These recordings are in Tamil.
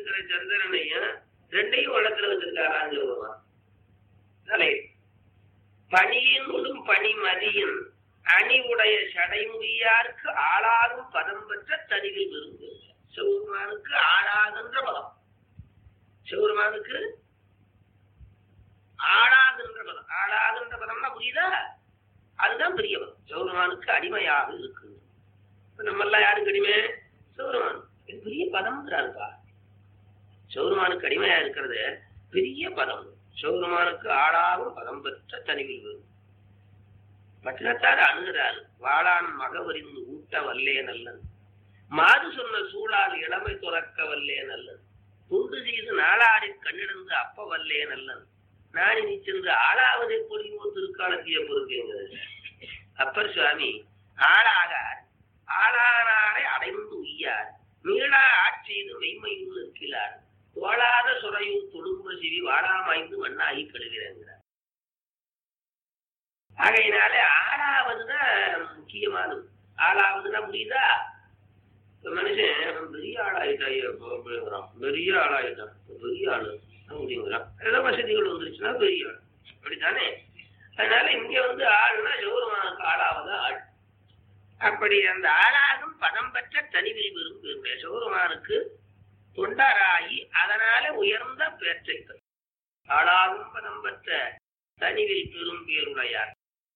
இருக்கிற சந்திரனையும் ரெண்டையும் வளத்துல வச்சிருக்காரான்னு சொல்லுவான். தலை பணியினுடும் பணிமதியின் அணிவுடைய சடைமுடியாருக்கு ஆளாகும் பதம் பெற்ற தனிவில் விரும்பு. சிவருமானுக்கு ஆளாகின்ற பதம், சிவருமானுக்கு ஆளாகின்ற பதம். ஆளாகின்ற பதம்னா புரியுதா? அதுதான் பெரிய பதம். சிவருமானுக்கு அடிமையாக இருக்கு. நம்ம எல்லாம் யாருக்கு அடிமை? சிவருமான். இது பெரிய பதம்ங்கிறாருப்பா. சிவருமானுக்கு அடிமையா இருக்கிறது பெரிய பதம். சிவருமானுக்கு ஆளாகும் பதம் பெற்ற தனிவில் விரும்பு. பட்டினத்தார் அணுகிறார். வாழான் மகவரிந்து ஊட்ட வல்லே நல்லது, மாது சொன்ன சூழால் இளமை துறக்க வல்லே நல்லது, துண்டு செய்து நாளாடி கண்ணிடந்து அப்ப வல்லே நல்லது, நானி நீ சென்று ஆளாவதை பொறிவோ திருக்காலத்திய பொறுக்கிறது. அப்பர் சுவாமி ஆளாகார், ஆளானாரை அடைந்து உய்யார், மீளா ஆட்செய்து மெய்மையும் நிற்கிறார், தோளாத சுரையும் தொழும்ப சிவி வாழாமாய்ந்து மண்ணாகி கழுகிறார். ஆகையினால ஆளாவதுதான் முக்கியமானது. ஆளாவதுன்னா புரியுதா? மனுஷன் பெரிய ஆளாயிட்டான், பெரிய ஆளாயிட்டான், பெரிய ஆளு அப்படிங்கிறான். ஏதோ வசதிகள் வந்துருச்சுன்னா பெரிய ஆள், அப்படித்தானே? அதனால இங்க ஆளுனா சிவருமானுக்கு ஆளாவது ஆள். அப்படி அந்த ஆளாகும் பதம் பெற்ற தனிவில் விரும்புகின்ற சிவருமானுக்கு தொண்டராகி அதனால உயர்ந்த பேற்றை ஆளாகும் பதம் பெற்ற தனிவில் பெரும் பேருடையார்.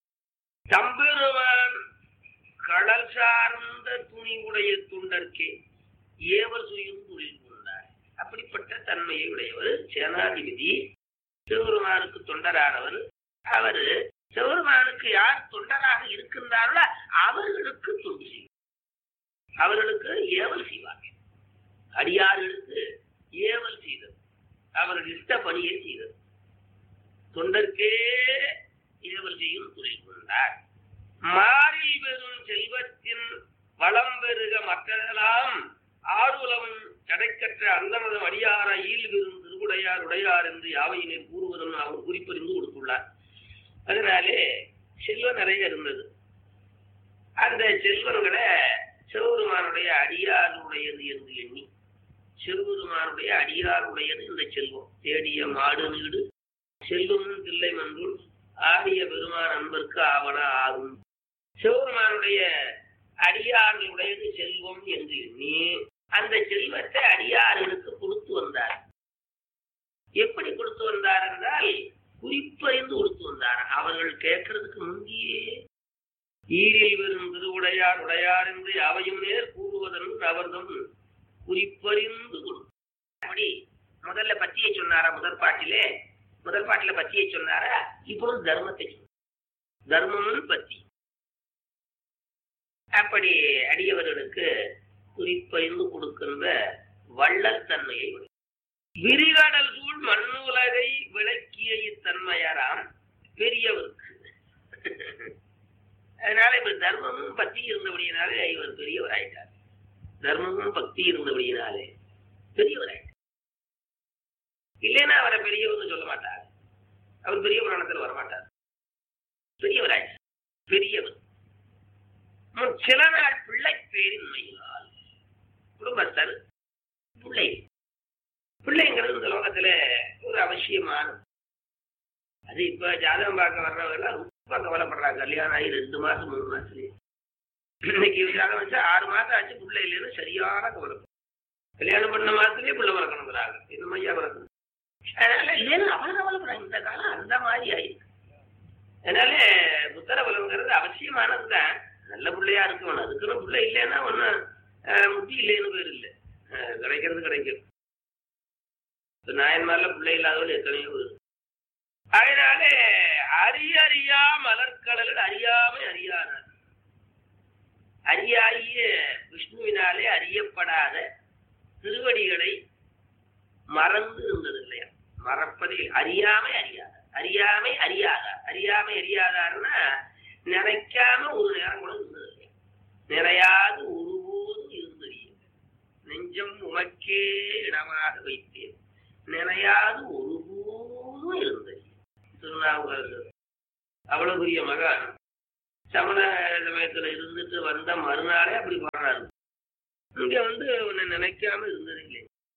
தம்பெருமான் கடல் சார்ந்த துணி உடைய தொண்டர்க்கே ஏவர் சுயும் தொழில் கொண்டார். அப்படிப்பட்ட தன்மையை உடையவர் சேனாதிபதி. சிவருமானுக்கு தொண்டரானவர். அவரு சிவருமானுக்கு யார் தொண்டராக இருக்கின்றார்களோ அவர்களுக்கு தொண்டு செய்வார், அவர்களுக்கு ஏவல் செய்வார். அடியார்களுக்கு ஏவல் செய்தது, அவர்கள் இஷ்ட பணியை செய்தது. தொண்டர்க்கே ஏவல் செய்யும் தொழில் கொண்டார். மாறில் பெறும் செல்வத்தின் வளம் பெருக மற்றெல்லாம் ஆறுலவன் கடைக்கற்ற அந்தமதம் அடியார ஈல் பெறும் திருவுடையார் உடையார் என்று யாவையினை கூறுவதும் அவர் குறிப்பறிந்து கொடுத்துள்ளார். அதனாலே செல்வம் நிறைய இருந்தது. அந்த செல்வங்களை சிவபெருமானுடைய அடியாருடையது என்று எண்ணி, சிவபெருமானுடைய அடியாருடையது இந்த செல்வம். தேடிய மாடு நீடு செல்வமும் தில்லை மன்றுள் ஆடிய பெருமான் அன்பர்க்கு ஆவன ஆகும். சிவபெருமானுடைய அடியார்களுடையது செல்வம் என்று எண்ணி அந்த செல்வத்தை அடியார்களுக்கு கொடுத்து வந்தார். எப்படி கொடுத்து வந்தார் என்றால் குறிப்பறிந்து கொடுத்து வந்தார். அவர்கள் கேட்கறதுக்கு முந்தியே ஈரில் வெறும் திருவுடையார் உடையார் என்று அவையும் நேர் கூறுவதன் அவர்தம் குறிப்பறிந்து கொடுத்தார். அப்படி முதல்ல பத்தியை சொன்னாரா? முதல் பாட்டில பத்தியை சொன்னாரா? இப்பொழுது தர்மத்தை சொன்னார். தர்மமும் பத்தி. அப்படி அடியவர்களுக்கு குறிப்பறிந்து கொடுக்கின்ற வள்ளல் தன்மையை விரிகடல் சூழ் மண்ணுலகை விளக்கிய இத்தன்மையாராம் பெரியவருக்கு. அதனால இப்ப தர்மமும் பக்தி இருந்தபடியினாலே இவர் பெரியவர் ஆயிட்டார். தர்மமும் பக்தி இருந்தபடியினாலே பெரியவர் ஆயிட்டார். இல்லைன்னா அவரை பெரியவர்னு சொல்ல மாட்டார். அவர் பெரிய புராணத்தில் வரமாட்டார். பெரியவர் ஆயிட்டார். பெரியவர் சில நாள் பிள்ளை பேரின்மையினால் குடும்பத்தர் பிள்ளைங்கிறது இந்த லோகத்துல ஒரு அவசியமான. அது இப்ப ஜாதகம் பார்க்க வர்றவர்கள் ரொம்ப கவலைப்படுறாங்க. கல்யாணம் ஆகி 2 மாசம் 3 மாசத்துலயே. இன்னைக்கு ஜாதகம் வச்சா 6 மாசம் ஆச்சு பிள்ளை இல்லைன்னு சரியான கவலைப்படும். கல்யாணம் பண்ண மாசத்துலயே பிள்ளை பிறக்கணுங்கிறாங்க. இந்த மையா பிறக்கணும். அதனால இல்லைன்னு அவன் கவலைப்படுறாங்க. இந்த காலம் அந்த மாதிரி ஆயிருக்கு. அதனால புத்தர பலங்கிறது அவசியமானதுதான். நல்ல பிள்ளையா இருக்கணும். அதுக்குன்னு பிள்ளை இல்லைன்னா ஒன்னும் முட்டி இல்லைன்னு பேர் இல்லை. கிடைக்கிறது கிடைக்கும். நாயன்மார்ல பிள்ளை இல்லாதவர்கள் எத்தனையோ பேர். அதனால அறியா மலர்கடல் அறியாமை அறியானார். அறியாகிய விஷ்ணுவினாலே அறியப்படாத திருவடிகளை மறந்து இருந்தது இல்லையா? மறப்பது அறியாமை அறியாதார். அறியாமை அறியாதார். அறியாமை அறியாதார்னா நினைக்காம ஒரு நேரம் கூட இருந்தது இல்லையா? நிறையாது ஒருபோதும் இருந்தது. நெஞ்சம் உமக்கே இடமாக வைத்தேன் நினையாது ஒருபோதும் இருந்தது. திருநாவுக்கரசர் அவ்வளவு பெரிய மகான். சமண சமயத்துல இருந்துட்டு வந்த மறுநாளே அப்படி பாடுறாரு. இங்க உன்னை நினைக்காம இருந்தது இல்லை.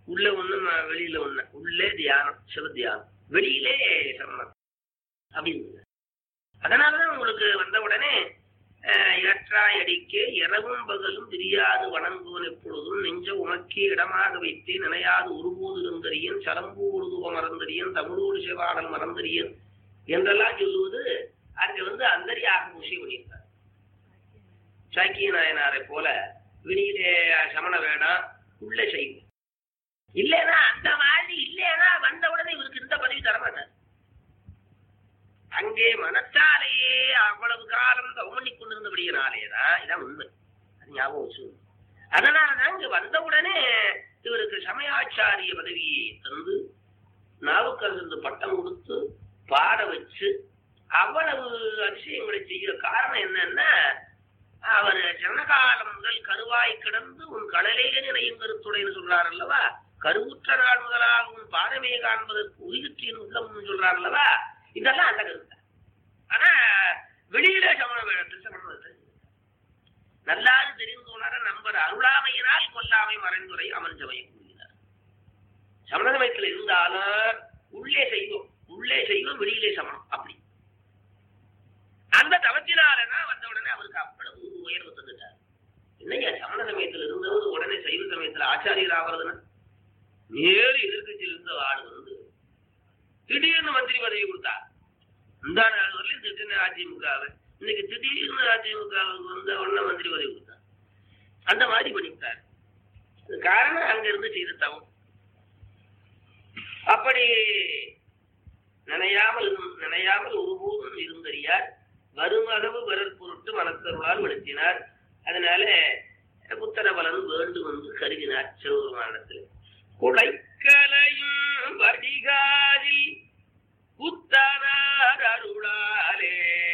உள்ள ஒண்ணு வெளியில ஒண்ணு. உள்ளே தியானம், சிவ தியானம், வெளியிலே சமணம் அப்படின்னு. அதனாலதான் உங்களுக்கு வந்த உடனே இறற்றாய் அடிக்க இரவும் பகலும் தெரியாது வணங்குவன் எப்பொழுதும் நெஞ்ச உமக்கே இடமாக வைத்தே நினையாது ஒருபோது இருந்தறியன் சலம்பு உருதுவ மறந்தறியன் தமிழோடு சிவாடல் மறந்தறியன் என்றெல்லாம் சொல்லுவது அங்க அந்தரியாக விஷயம் பண்ணியிருக்கார். சாக்கிய நாயனாரை போல வெளியிலே சமண வேடம், உள்ள செய்வோம். இல்லைன்னா அந்த மாதிரி இல்லைன்னா வந்த உடனே இவருக்கு இந்த பதவி தரமாட்டார். அங்கே மனத்தாலேயே அவ்வளவு காலம் தவமணி கொண்டிருந்தபடியினாலேதான் இதான் உண்மை. அது ஞாபகம் வச்சு. அதனாலதான் இங்க வந்தவுடனே இவருக்கு சமயாச்சாரிய பதவியை தந்து நாவுக்கரசு பட்டம் கொடுத்து பாட வச்சு அவ்வளவு அதிசயங்களை செய்ய காரணம் என்னன்னா, அவர் ஜனகாலம் முதல் கருவாய் கிடந்து உன் கடலே நினையும் கருத்துடைன்னு சொல்றார் அல்லவா. கருவுற்ற நாள் முதலாக உன் பாதமே காண்பதற்கு உயிர்த்தின் உள்ளம் சொல்றார் அல்லவா. இதெல்லாம் அந்த கருத்து. ஆனா வெளியில சமண வேடத்தில் சமணத்தில் நல்லாறு தெரிந்து உணர நம்பர் அருளாமையினால் கொல்லாமை மறைந்துரை அமஞ்சமையும் கூறுகிறார். சமண சமயத்தில் இருந்தாலும் உள்ளே செய்வோம் வெளியிலே சமணம். அப்படி அந்த தவத்தினாலதான் வந்த உடனே அவருக்கு அவ்வளவு உயர்வு தந்துட்டார். என்னையா சமண சமயத்தில் இருந்தவர் உடனே சைவ சமயத்தில் ஆச்சாரியர் ஆகிறதுன்னா, நேரு எதிர்கட்சியில் இருந்த ஆடு திடீர்னு மந்திரி பதவி கொடுத்தார். இந்த நாள் வரலையும் திடீர்னு அதிமுகவை, இன்னைக்கு திடீர்னு அதிமுகவுக்கு உடனே மந்திரி பதவி கொடுத்தார். அந்த மாதிரி பண்ணிவிட்டார். காரணம் அங்க இருந்து செய்த தவம். அப்படி நினையாமல் ஒருபோதும் இருந்தறியார் வருமகவு வரற் பொருட்டு மனத்தருளால் வெளுத்தினார். அதனால புத்தர பலன் வேண்டும் கருதினார் சிவபெருமானிடத்தில். குளைக்கலையும் வடிகாதில் புத்தனார் அருளாலே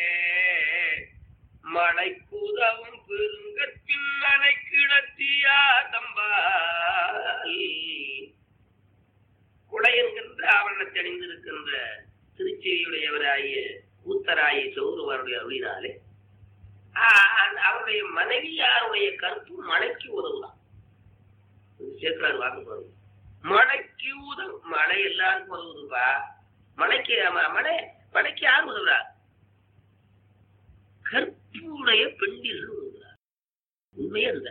மலைக்குதவும் பெருங்கற்பின் மனை கிடத்தியா தம்பால். குளை என்கின்ற ஆவரணத்தை அணிந்திருக்கின்ற திருச்செவியுடையவராகிய கூத்தராய சௌரவருடைய அருளினாலே அவருடைய மனைவியாருடைய கற்பு மழைக்கு உதவுதான். சேர்க்கிறார் வாக்கு பாருங்க. மழைக்கு உதவும். மழை எல்லாருக்கும் உதவுதுப்பா. மழைக்கு யார் உதவுறார்? கற்புடைய பெண்டிர்கள் உதவுகிறார். உண்மையே அந்த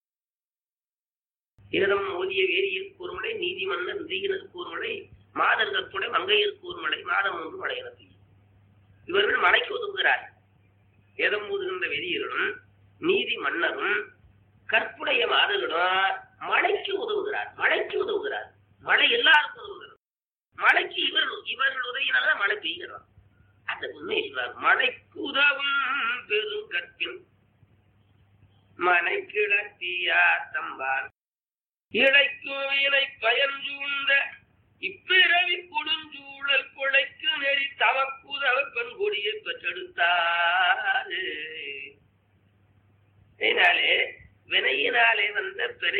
ஏதம் ஓதிய வேரியருக்கு ஒரு மழை, நீதிமன்னர் நெய்யினருக்கு ஒரு மழை, மாதர் கற்புடை மங்கையருக்கு ஒரு மழை, மாதம் ஒன்று மழை எனக்கு. இவர்கள் மழைக்கு உதவுகிறார். ஏதம் ஊதுகின்ற வெறியர்களும் நீதி மன்னரும் கற்புடைய மாதர்களும் மழைக்கு உதவுகிறார். மழை எல்லாருக்கும் உதவுகிறார். மழைக்கு இவர்கள் உதவினால்தான் மழை பெய்கிறார். அந்த உண்மை சொல்றார். மழைக்கு உதவும் பெருங்கற்பின் மனை கிடத்தியா தம்பான் இழைக்கும் வீணை பயன் சூழ்ந்த இப்பிறவி கொடுஞ்சூழல் கொலைக்கு நெறி தமக்குதவ பெண் கொடியை பெற்றெடுத்தாரு. வினையினாலே வந்த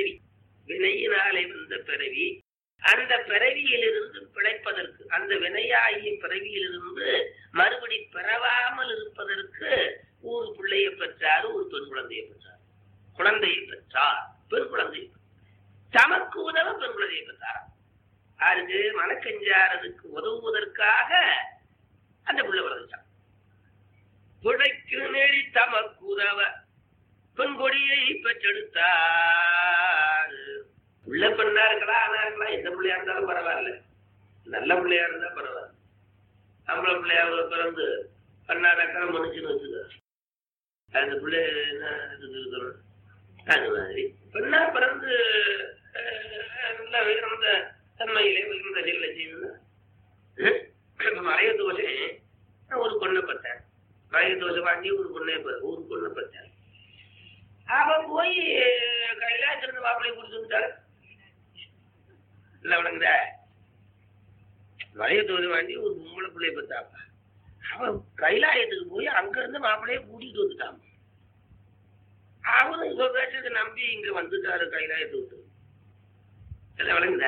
பிறவி அந்த பிறவியிலிருந்து பிழைப்பதற்கு, அந்த வினையாகிய பிறவியிலிருந்து மறுபடி பிறவாமல் இருப்பதற்கு ஒரு பிள்ளையை பெற்றார், ஒரு பெண் குழந்தையை பெற்றார். பெண் குழந்தையை தமக்கு உதவ பெண் குழந்தையை பெற்றார். அதுக்கு மனக்கஞ்சாரதுக்கு உதவுவதற்காக அந்த பிள்ளை வளர்ச்சான். பிழைக்கு நெறி தமக்கு உதவ பெண் கொடியை பெற்றெடுத்தார். உள்ள பெண்ணா இருக்கலாம், ஆனா இருக்கலாம், எந்த பிள்ளையா இருந்தாலும் பரவாயில்ல, நல்ல பிள்ளையா இருந்தா பரவாயில்ல. நம்மள பிள்ளையா பிறந்து பண்ணாதக்கறம் மனுஷன்னு வச்சுக்க, அந்த பிள்ளை என்ன இருக்கணும். அது மாதிரி பெண்ணா பிறந்து நல்ல உயர்ந்த தன்மையிலே உயர்ந்த செயலை செய்யுது. மறைய தோசை ஒரு பொண்ணை பார்த்தேன், மறைய தோசை வாங்கி ஒரு பொண்ணை பார்த்தேன். அவன் போய் கைலாயத்திலிருந்து மாப்பிள்ளையை குடிச்சுட்டாரு. இல்லை வணங்குற மறைய தோசை வாங்கி ஒரு பொம்பளை பிள்ளைய பார்த்தாப்பா. அவன் கைலாயத்துக்கு போய் அங்க இருந்து மாப்பிள்ளைய கூட்டிட்டு வந்துட்டான். அவனும் இவ பேச்சதை நம்பி இங்க வந்துட்டாரு கைலாயத்தை விட்டு. இல்லை வணங்குற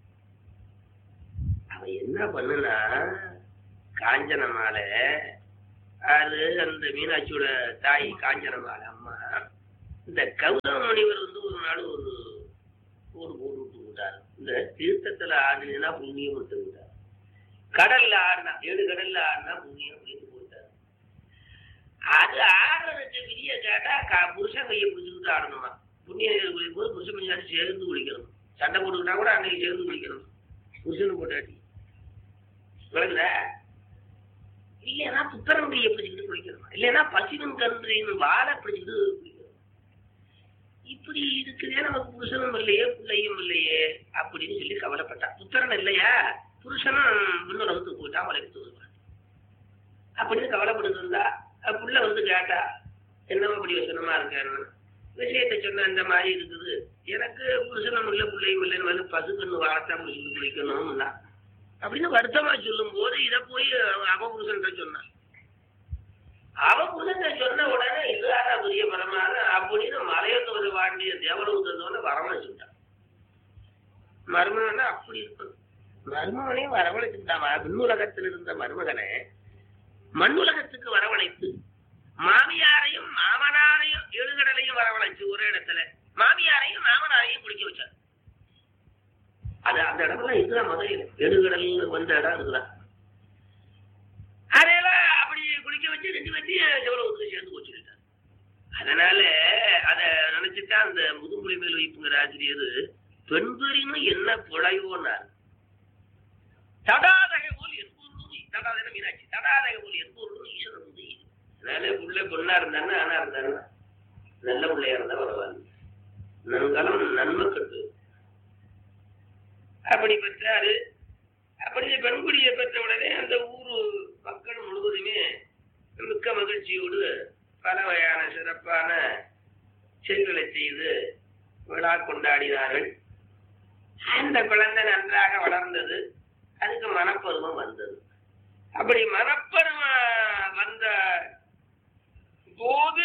அவன் என்ன பண்ணுனா, காஞ்சன மாலை, அது அந்த மீனாட்சியோட தாய் காஞ்சன மாலை அம்மா, இந்த கௌதம முனிவர் ஒரு நாள் ஒரு போட்டு விட்டு விட்டாரு. இந்த தீர்த்தத்துல ஆடுனா புண்ணியம் விட்டார். கடல்ல ஆடினா 7 கடல்ல ஆடினா புண்ணியம் அப்படின்னு போட்டார். அது ஆடுறதுக்கு விதிய கேட்டா புருஷன் கையை பிடிச்சிக்கிட்டு ஆடணுமா? புண்ணிய குளிக்கும் போது புருஷன் கொஞ்சம் சேர்ந்து குளிக்கணும். சண்டை போட்டுக்கிட்டா கூட அன்னைக்கு சேர்ந்து குளிக்கணும். புருஷனு போட்டாட்டி விளங்குல. இல்லைன்னா புத்தரன் கையை பிடிச்சிக்கிட்டு குளிக்கணுமா? இல்லைன்னா பசிவன் கன்றின் வாழை பிடிச்சிக்கிட்டு குளிக்கணும். இப்படி இருக்குதே, நமக்கு புருஷனும் இல்லையே பிள்ளையும் இல்லையே அப்படின்னு சொல்லி கவலைப்பட்டான். புத்திரன் இல்லையா, புருஷனும் விண்ணுலகத்துக்கு போயிட்டா மலைக்கு வருவான் அப்படின்னு கவலைப்பட்டு இருந்தா புள்ள வந்து கேட்டா, என்னவா இப்படி வசனமா இருக்காருன்னு விஷயத்தை சொன்ன. இந்த மாதிரி இருக்குது, எனக்கு புருஷனும் இல்லை பிள்ளையும் இல்லைன்னு வந்து பசுக்கண்ணு வாழத்தான் புருஷனுக்கு குளிக்கணும்னா அப்படின்னு வருத்தமா சொல்லும் போது இதை போய் அவ புருஷன் சொன்னான். அவ புருஷன் சொன்ன உடனே இதுதான பெரிய பரமான அப்படின்னு மலையத்தோடு வாண்டிய தேவலோகத்தோட வரவழைச்சுட்டான். மருமகனை அப்படி இருக்கணும். மருமகனையும் வரவழைச்சுட்டான். விண்ணுலகத்தில் இருந்த மருமகனை மண்ணுலகத்துக்கு வரவழைத்து மாமியாரையும் மாமனாரையும் 7 கடலையும் வரவழைச்சு ஒரே இடத்துல மாமியாரையும் மாமனாரையும் குளிக்க வச்சார். அது அந்த இடம்லாம் இதுதான் முதலில் 7 கடல் வந்த இடம் இருக்குதான். அதையெல்லாம் அப்படி குளிக்க வச்சு 2 பேர்த்தையும் சிவலோகத்துக்கு சேர்ந்து வச்சுக்கிட்டார். அதனால அத நினைச்சுட்டா அந்த முதுமொழி மேல் வைப்புங்கிற ஆசிரியர் பெண்பெறினும் என்ன புழையோன்னார். தடாதக போல் என்பூர்னு தடாதக மீனாட்சி தடாதக போல் என்பூர்னு ஈஸ்வரன் வந்து. அதனால புள்ள பொண்ணா இருந்தானே ஆனா இருந்தானே நல்ல பிள்ளையா இருந்தா பரவாயில்ல. நன்காலம் நன்மை கட்டு அப்படி பெற்றாரு. அப்படி பெண்குடியை பெற்ற உடனே அந்த ஊரு மக்கள் முழுவதுமே மிக்க மகிழ்ச்சியோடு பல வகையான சிறப்பான செயல்களை செய்து விழா கொண்டாடினார்கள். அந்த குழந்தை நன்றாக வளர்ந்தது. அதுக்கு மனப்பருவம் வந்தது. அப்படி மனப்பருவம் வந்த போது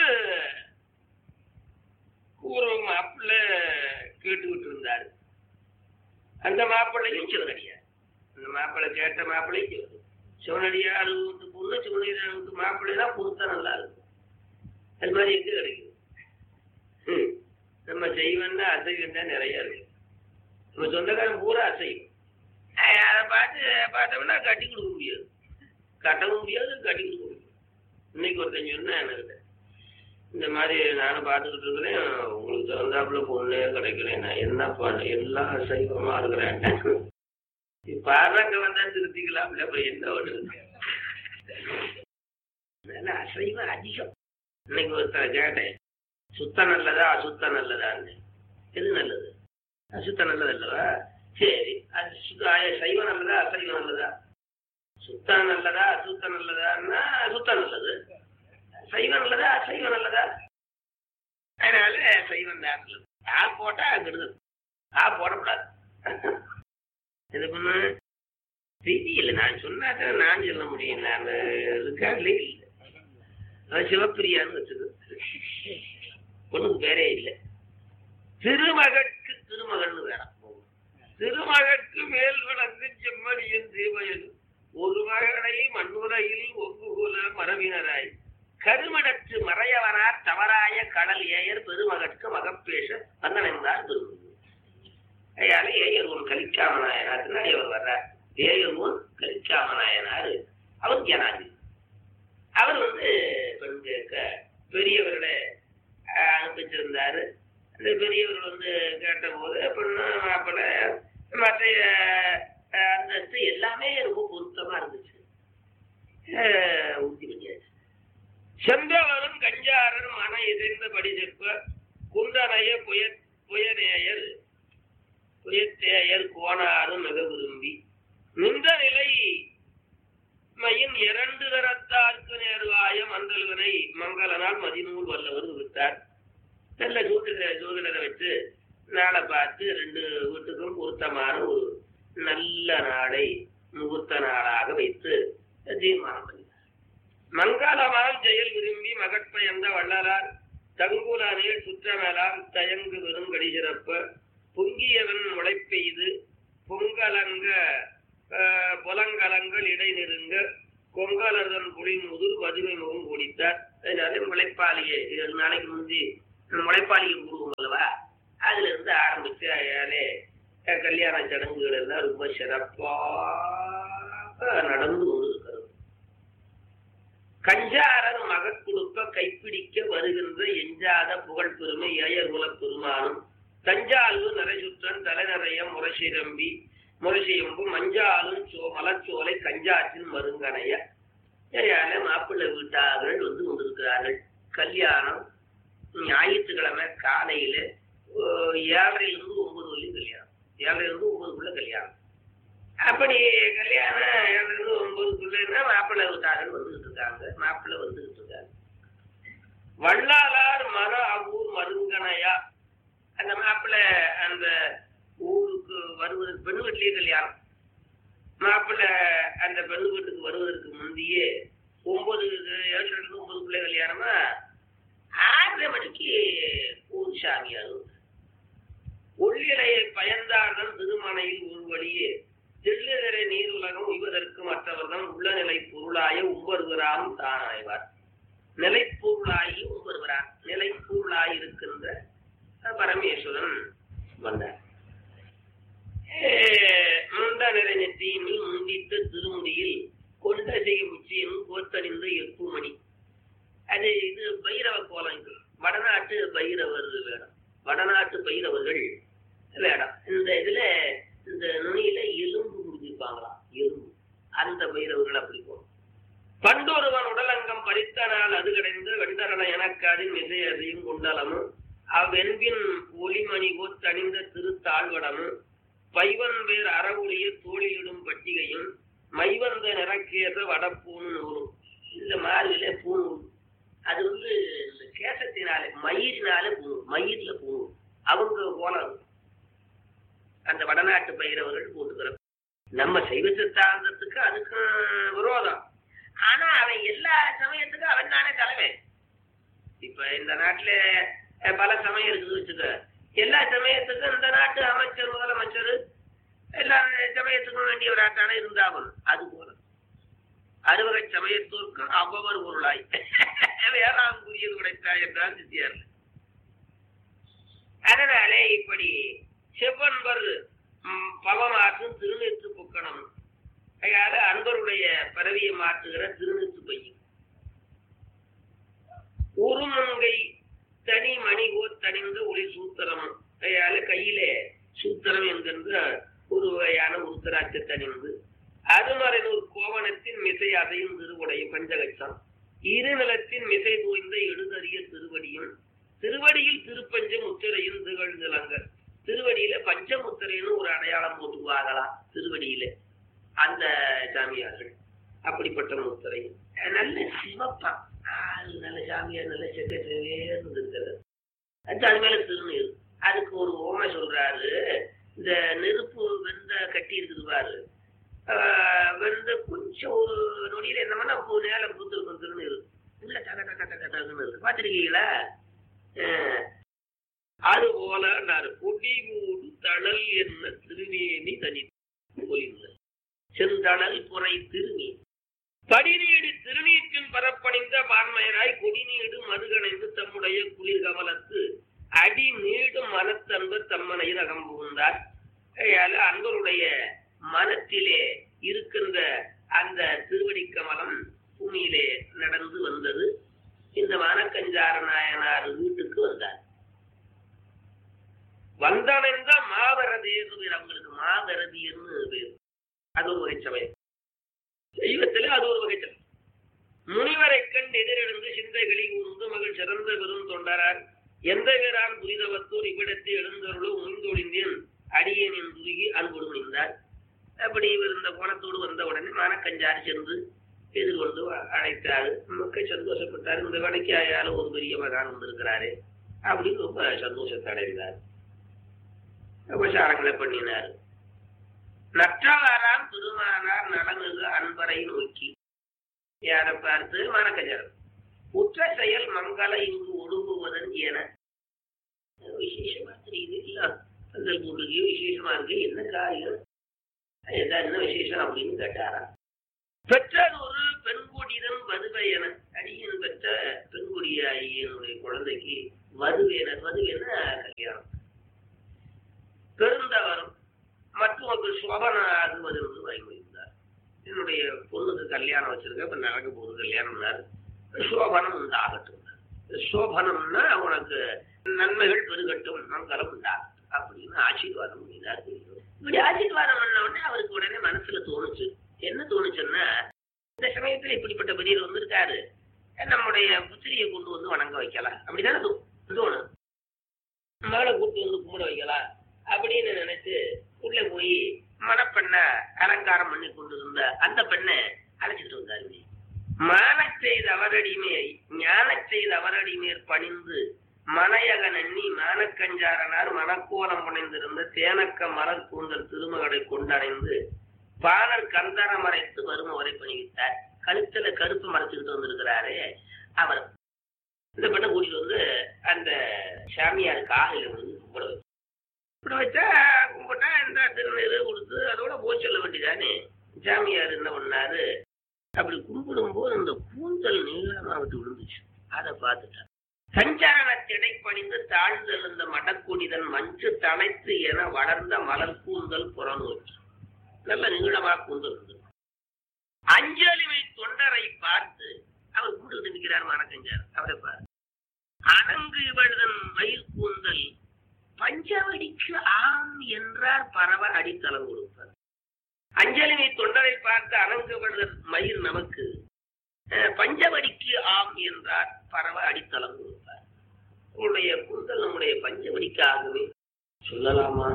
ஒரு மாப்பிள்ளை கேட்டுக்கிட்டு இருந்தாரு. அந்த மாப்பிள்ளையும் சிவனடியார். அந்த மாப்பிள்ளை கேட்ட மாப்பிள்ளையும் சிவனடியார் வீட்டு பொண்ணு சிவனடியார் வீட்டு மாப்பிள்ளைதான் பொறுத்தா நல்லா இருக்கும். அது மாதிரி எங்க கிடைக்கும்? நம்ம செய்வன்னா அசைவம் தான் நிறைய இருக்கு. நம்ம சொந்தக்காரன் பூரா அசைவம். அதை பார்த்தோம்னா கட்டி கொடுக்க முடியாது, கட்டவும் முடியாது, கட்டி கொடுக்க முடியாது. இன்னைக்கு ஒருத்தன் சொன்னா என்கிட்ட, இந்த மாதிரி நானும் பார்த்துக்கிட்டு இருக்கிறேன், உங்களுக்கு தகுந்தாப்புல பொண்ணே கிடைக்கிறேன், நான் என்ன பண்ண எல்லாம் அசைவமா இருக்கிறேன். பாருங்க வந்தா திருத்திக்கலாம். அப்புறம் என்ன ஒண்ணு அசைவம் அதிகம். இன்னைக்கு ஒருத்தரை கேட்டேன், சுத்தம் நல்லதா அசுத்தம் நல்லதான்னு. எது நல்லது? அசுத்தம் நல்லது அல்லவா? சரி, அது சைவம் நல்லதா அசைவம் நல்லதா? சுத்தம் நல்லதா அசுத்தம் நல்லதான்னா சுத்தம் நல்லது. சைவம் நல்லதா அசைவம் நல்லதா? அதனால சைவம் தான் நல்லது. ஆள் போட்டா கெடுதல், போடக்கூடாது. இது பண்ண செய்தி இல்லை. நான் சொன்னாதான் நான் சொல்ல முடியும். நான் இருக்காதுலே இல்லை. சிவப்பிரியான்னு வச்சுது. பொண்ணுக்கு பேரே இல்லை. திருமகற்கு திருமகன் வேണം. திருமகற்கு மேல் விளங்கு செம்மடியின் தீமையது ஒரு மகனை மண்ணுரையில் ஒங்குகுல மரபினராய் கருமடற்று மறையவனார் தவறாய கடல் ஏயர் பெருமகற்கு மகப்பேச வந்தனைந்தார் பெருமது. அதனால ஏயர் ஒன் கலிக்காமநாயனாருன்னா இவர் வர்றார். ஏயர் ஒன் கலிக்காமநாயனார் அவர் ஜனாதி. அவர் வந்து பெண் கேட்க பெரியவர்களை அனுப்பிச்சிருந்தாரு. அந்த பெரியவர்கள் வந்து கேட்ட போது பொண்ணு மாப்பிள்ளை மற்ற அந்தஸ்து எல்லாமே ரொம்ப பொருத்தமா இருந்துச்சு. உறுதி பண்ணியாச்சு. சென்றவரும் கஞ்சாரர் மன எதிர்ந்த படி செப்ப குந்தனைய புயநேயர் புயத்தேயர் கோணாரும் மிக விரும்பி நின்ற நிலை மையின் 2 தரத்தார்க்கு நேர்வாய மந்தல்வனை மங்களனால் மதிநூல் வல்லவர் விட்டார். நல்ல சூழ்நிலை வச்சு நாளை பார்த்து 2 வீட்டுக்கும் பொருத்தமான ஒரு நல்ல நாளை முகூர்த்த நாளாக வைத்து தீர்மானம் பண்ணினார். மங்களமால் செயல் விரும்பி மகட்பயந்த வள்ளலார் தங்குலானில் சுற்றமேலாம் தயங்கு வெறும் கடி சிறப்ப பொங்கியவன் முளைப்பெய்து பொங்கலங்க புலங்கலங்கள் இடை நெருங்க கொங்கலர்தன் புலின் முதிர் வதுமை முகம் கூடித்தார். அதனால முளைப்பாளியை 2 நாளைக்கு முந்தி முளைப்பாளியை கூடுவோம் அல்லவா, அதுல இருந்து ஆரம்பிச்சு அயாலே கல்யாண சடங்குகள் எல்லாம் ரொம்ப சிறப்பாக நடந்து கொண்டிருக்கிறது. கஞ்சாரர் மகக்குடுப்ப கைப்பிடிக்க வருகின்ற எஞ்சாத புகழ் பெருமை ஏயர் குலப் பெருமானும் தஞ்சாலு நரைசுற்றன் தலை நிறைய முரசியம்பு மஞ்சாலும் மலச்சோலை கஞ்சாற்றின் மருங்கனைய மாப்பிள்ளை வீட்டார்கள் வந்து கொண்டிருக்கிறார்கள். கல்யாணம் ஞாயிற்றுக்கிழமை காலையில 7:30 to 9 வரையும் கல்யாணம். 7:30 to 9 கல்யாணம். அப்படி கல்யாணம் 7:30 to 9 மாப்பிள்ளை வீட்டார்கள் வந்துகிட்டு இருக்காங்க. மாப்பிள்ளை வந்துகிட்டு இருக்காங்க. வள்ளாளார் மர ஊர் மருங்கனையா அந்த மாப்பிள்ளை அந்த ஊருக்கு வருவதற்கு பெண்ணு வீட்டிலேயே கல்யாணம். மாப்பிள்ளை அந்த பெண்ணு வீட்டுக்கு வருவதற்கு முந்தையே 7:30 to 9 கல்யாணமா 6:30 மணிக்கு ஊர் சாமியார் ஒள்ளிலையை பயந்தார்கள் திருமணையில் ஒரு வழியே தெள்ளுதரை நீர் உலகம் உய்வதற்கு மற்றவர்தான் உள்ள நிலை பொருளாய உம்பருவராம் தானாய்வார். நிலைப்பொருளாகி உம்பருவரான் நிலைப்பொருளாய் இருக்கின்ற பரமேஸ்வரன் வந்தார். முண்ட நிறை நெற்றியின் முந்தித்த திருமுடியில் கொண்ட செய்யும் உச்சியும் கோத்தணிந்த எப்புமணி. அது இது பைரவ கோலம். வடநாட்டு பைரவர் வேடம். வடநாட்டு பைரவர்கள் வேடம். இந்த இதுல இந்த நுனியில எலும்பு குடிச்சிருப்பாங்களாம். எலும்பு அந்த பைரவர்கள் அப்படி போகும். பண்டொருவன் உடலங்கம் பறித்தனால் அது கிடைந்து வெண்டரண எனக்காதின் மிசை அதையும் கொண்டாலமும் அவ்வென்பின் ஒளிமணி கோத்தணிந்த திருத்தாழ்வடமும் பைவன் வேர் அறவுடைய தோழியிடும் பட்டிகையும் மைவந்த நிறக்கேற்ற வடப்பூணு நூறும். இந்த மாதிரில பூணு அது வந்து இந்த கேசத்தினால மயிரினால பூணு மயிர்ல பூணு அவங்க போல அந்த வடநாட்டு பயிரவர்கள் போட்டுக்கிற நம்ம சைவ சித்தாந்தத்துக்கு அதுக்கு விரோதம். ஆனா அவன் எல்லா சமயத்துக்கும் அவன் தானே தலைவன். இப்ப இந்த நாட்டுல பல சமயம் இருக்குது வச்சுக்க. எல்லா சமயத்துக்கும் இந்த நாட்டு அமைச்சர் முதலமைச்சர் எல்லா சமயத்துக்கும் வேண்டியவராட்டான இருந்தாகும். அது போல அறுவகை சமயத்திற்கும் அவ்வவர் பொருளாய் வேளாண் கூறியது உடைத்தாய் என்றால் சித்தியார். அதனாலே இப்படி செவ்வன்பர் பவமாற்றும் திருநெற்று புக்கணம் அதாவது அன்பருடைய பரவியை மாற்றுகிற திருநெற்று பையன் உருமங்கை தனி மணிகோ தனிந்த ஒளி சூத்திரம் அதால கையிலே சூத்திரம் என்கின்ற ஒரு வகையான உருத்தராட்சி தனிந்து அருமறைநூறு கோவணத்தின் மிசை அதையும் திருவுடைய பஞ்சகட்சம் இருநிலத்தின் மிசை தூய்ந்த எழுதறிய திருவடியும் திருவடியில் திருப்பஞ்ச முத்திரையும் திகழ்ந்தலங்கர். திருவடியில பஞ்சமுத்திரைன்னு ஒரு அடையாளம் போட்டுக்குவாங்களாம் திருவடியில அந்த சாமியார்கள். அப்படிப்பட்ட முத்திரை நல்ல சிவப்பா நல்ல சாமியார் நல்ல செக்கவே இருந்திருக்கிறது. அது மேல திருநீர். அதுக்கு ஒரு ஓமை சொல்றாரு. இந்த நெருப்பு வெந்த கட்டி இருக்குது பாரு. வெந்த கொஞ்சம் ஒரு நொடியில என்ன பண்ணா நேரம் பூத்திருக்கும் திருநீர். உள்ள டக டக டக டகுன்னு இருக்கு. பார்த்திருக்கீங்களா? அது போல பொடிமூடு தழல் என்ன திருநேனி தனி பொலிந்த செந்தழல் புரை திருநீ படிநீடு திருநீற்றின் பரப்பணிந்த பான்மையராய் கொடிநீடு மதுகணைந்து தம்முடைய குளிர் கமலத்து அடி நீடும் மனத்தன்பர் தம்மனையில் அகம் புகுந்தார். அன்பருடைய மனத்திலே இருக்கின்ற அந்த திருவடி கமலம் பூமியிலே நடந்து வந்தது. இந்த வானக்கஞ்சார நாயனார் வீட்டுக்கு வந்தார். வந்தடைந்த மாவரதேன்னு பேர். அவங்களுக்கு மாவரதின்னு பேர். அது ஒரு வகை சமயம். தெய்வத்திலே அது ஒரு வகை சமயம். முனிவரை கண்டு எதிரெழுந்து சிந்தைகளில் உந்து மகள் சிறந்த பெரும் தொண்டரார் எந்த வீரான் புரிதவத்தோர் இவ்விடத்தை எழுந்தருளும் முயந்தொழிந்தேன் அடியேனின் துருகி அன்போடு முடிந்தார். அப்படி இவர் இந்த கோணத்தோடு வந்த உடனே மானக்கஞ்சாறு சென்று எதிர்கொண்டு அழைத்தாரு. மக்கள் சந்தோஷப்பட்டார். இந்த வடக்கியாயால ஒரு பெரிய மகான் வந்திருக்கிறாரு அப்படின்னு ரொம்ப சந்தோஷத்தை அடைந்தார். உபசாரங்களை பண்ணினார். நற்றவாராம் திருமானார் நலமிகு அன்பரை நோக்கி யாரை பார்த்து மானக்கஞ்சாரம் உற்ற செயல் மங்கள இங்கு ஒடுங்குவதன் என விசேஷமா தெரியுது. இல்ல பந்தல் போட்டுக்கு விசேஷமா இருக்கு. என்ன காரியம் என்ன விசேஷம் அப்படின்னு கேட்டாரா? பெற்றது ஒரு பெண்கொடிதன் வதுவையன அடியன் பெற்ற பெண்கொடியாயினுடைய குழந்தைக்கு வதுவேன வதுவேன கல்யாணம் பெருந்தவரம் கல்யாணம் வச்சிருக்க, இப்ப நடக்க போகுது கல்யாணம்னாரு. சோபனம் உண்டாகட்டும். சோபனம்னா உனக்கு நன்மைகள் பெருகட்டும், மங்களம் உண்டாகட்டும் அப்படின்னு ஆசீர்வாதம் பண்ணினார். இப்படி ஆசீர்வாதம் பண்ண உடனே அவருக்கு உடனே மனசுல தோணுச்சு. என்ன தோணுச்சுன்னா, இந்த சமயத்துல இப்படிப்பட்ட பெரியவர் வந்திருக்காரு, நம்முடைய புத்திரியை கொண்டு வந்து வணங்க வைக்கலாம் அப்படிதானே தோணும். மகளை கூட்டு வந்து கும்பிட வைக்கலாம் அப்படின்னு நினைச்சு உள்ள போய் மணப்பெண்ண அலங்காரம் பண்ணி கொண்டு இருந்த அந்த பெண்ணை அழைச்சிட்டு வந்தாரு. மானச் செய்த அவரடிமேல் ஞானச் செய்த அவரடிமேற் பணிந்து மனையக நன்னி மானக்கஞ்சாரனார் மனக்கோலம் புனைந்திருந்த தேனக்க மலர் கூந்தல் திருமகளை கொண்டடைந்து பாலர் கந்தர மறைத்து வரும் அவரை பணிவித்தார். கழுத்துல கருப்பு மறைச்சுக்கிட்டு வந்திருக்கிறாரு அவர். இந்த பெண்ணை கூட்டிட்டு வந்து அந்த சாமியார் காலையில வந்து கும்பிட வச்சா கும்பிட்டா இந்த திருநீர் கொடுத்து அதோட போய் சொல்ல வேண்டியதானே. சாமியார் என்ன பண்ணாரு, அப்படி கும்பிடும் போது அந்த கூந்தல் நீளமா விட்டு விழுந்துச்சு. அதை பார்த்துட்டார். சஞ்சாரணத்திடை பணிந்து தாழ்ந்தல் இந்த மடக்குடிதன் மஞ்சு தழைத்து என வளர்ந்த மலர் கூந்தல் புறநோக்கி நல்ல நீளமா கூந்தல் இருந்தது. அஞ்சலிமை தொண்டரை பார்த்து அவர் கூட்டுக்கிட்டு நிற்கிறார் மணக்கஞ்சார். அவரை பாரு, அணங்கு இவழ்தன் மயிர் கூந்தல் பஞ்சவடிக்கு ஆம் என்றார் பரவ அடித்தளம் கொடுப்பார். அஞ்சலிமை தொண்டரை பார்த்து அணங்கு இவழ்தன் மயிர் நமக்கு பஞ்சவடிக்கு ஆம் என்றார் பரவ அடித்தளம் கொடுப்பார். உங்களுடைய கூந்தல் நம்முடைய பஞ்சவடிக்காகவே சொல்லலாமா?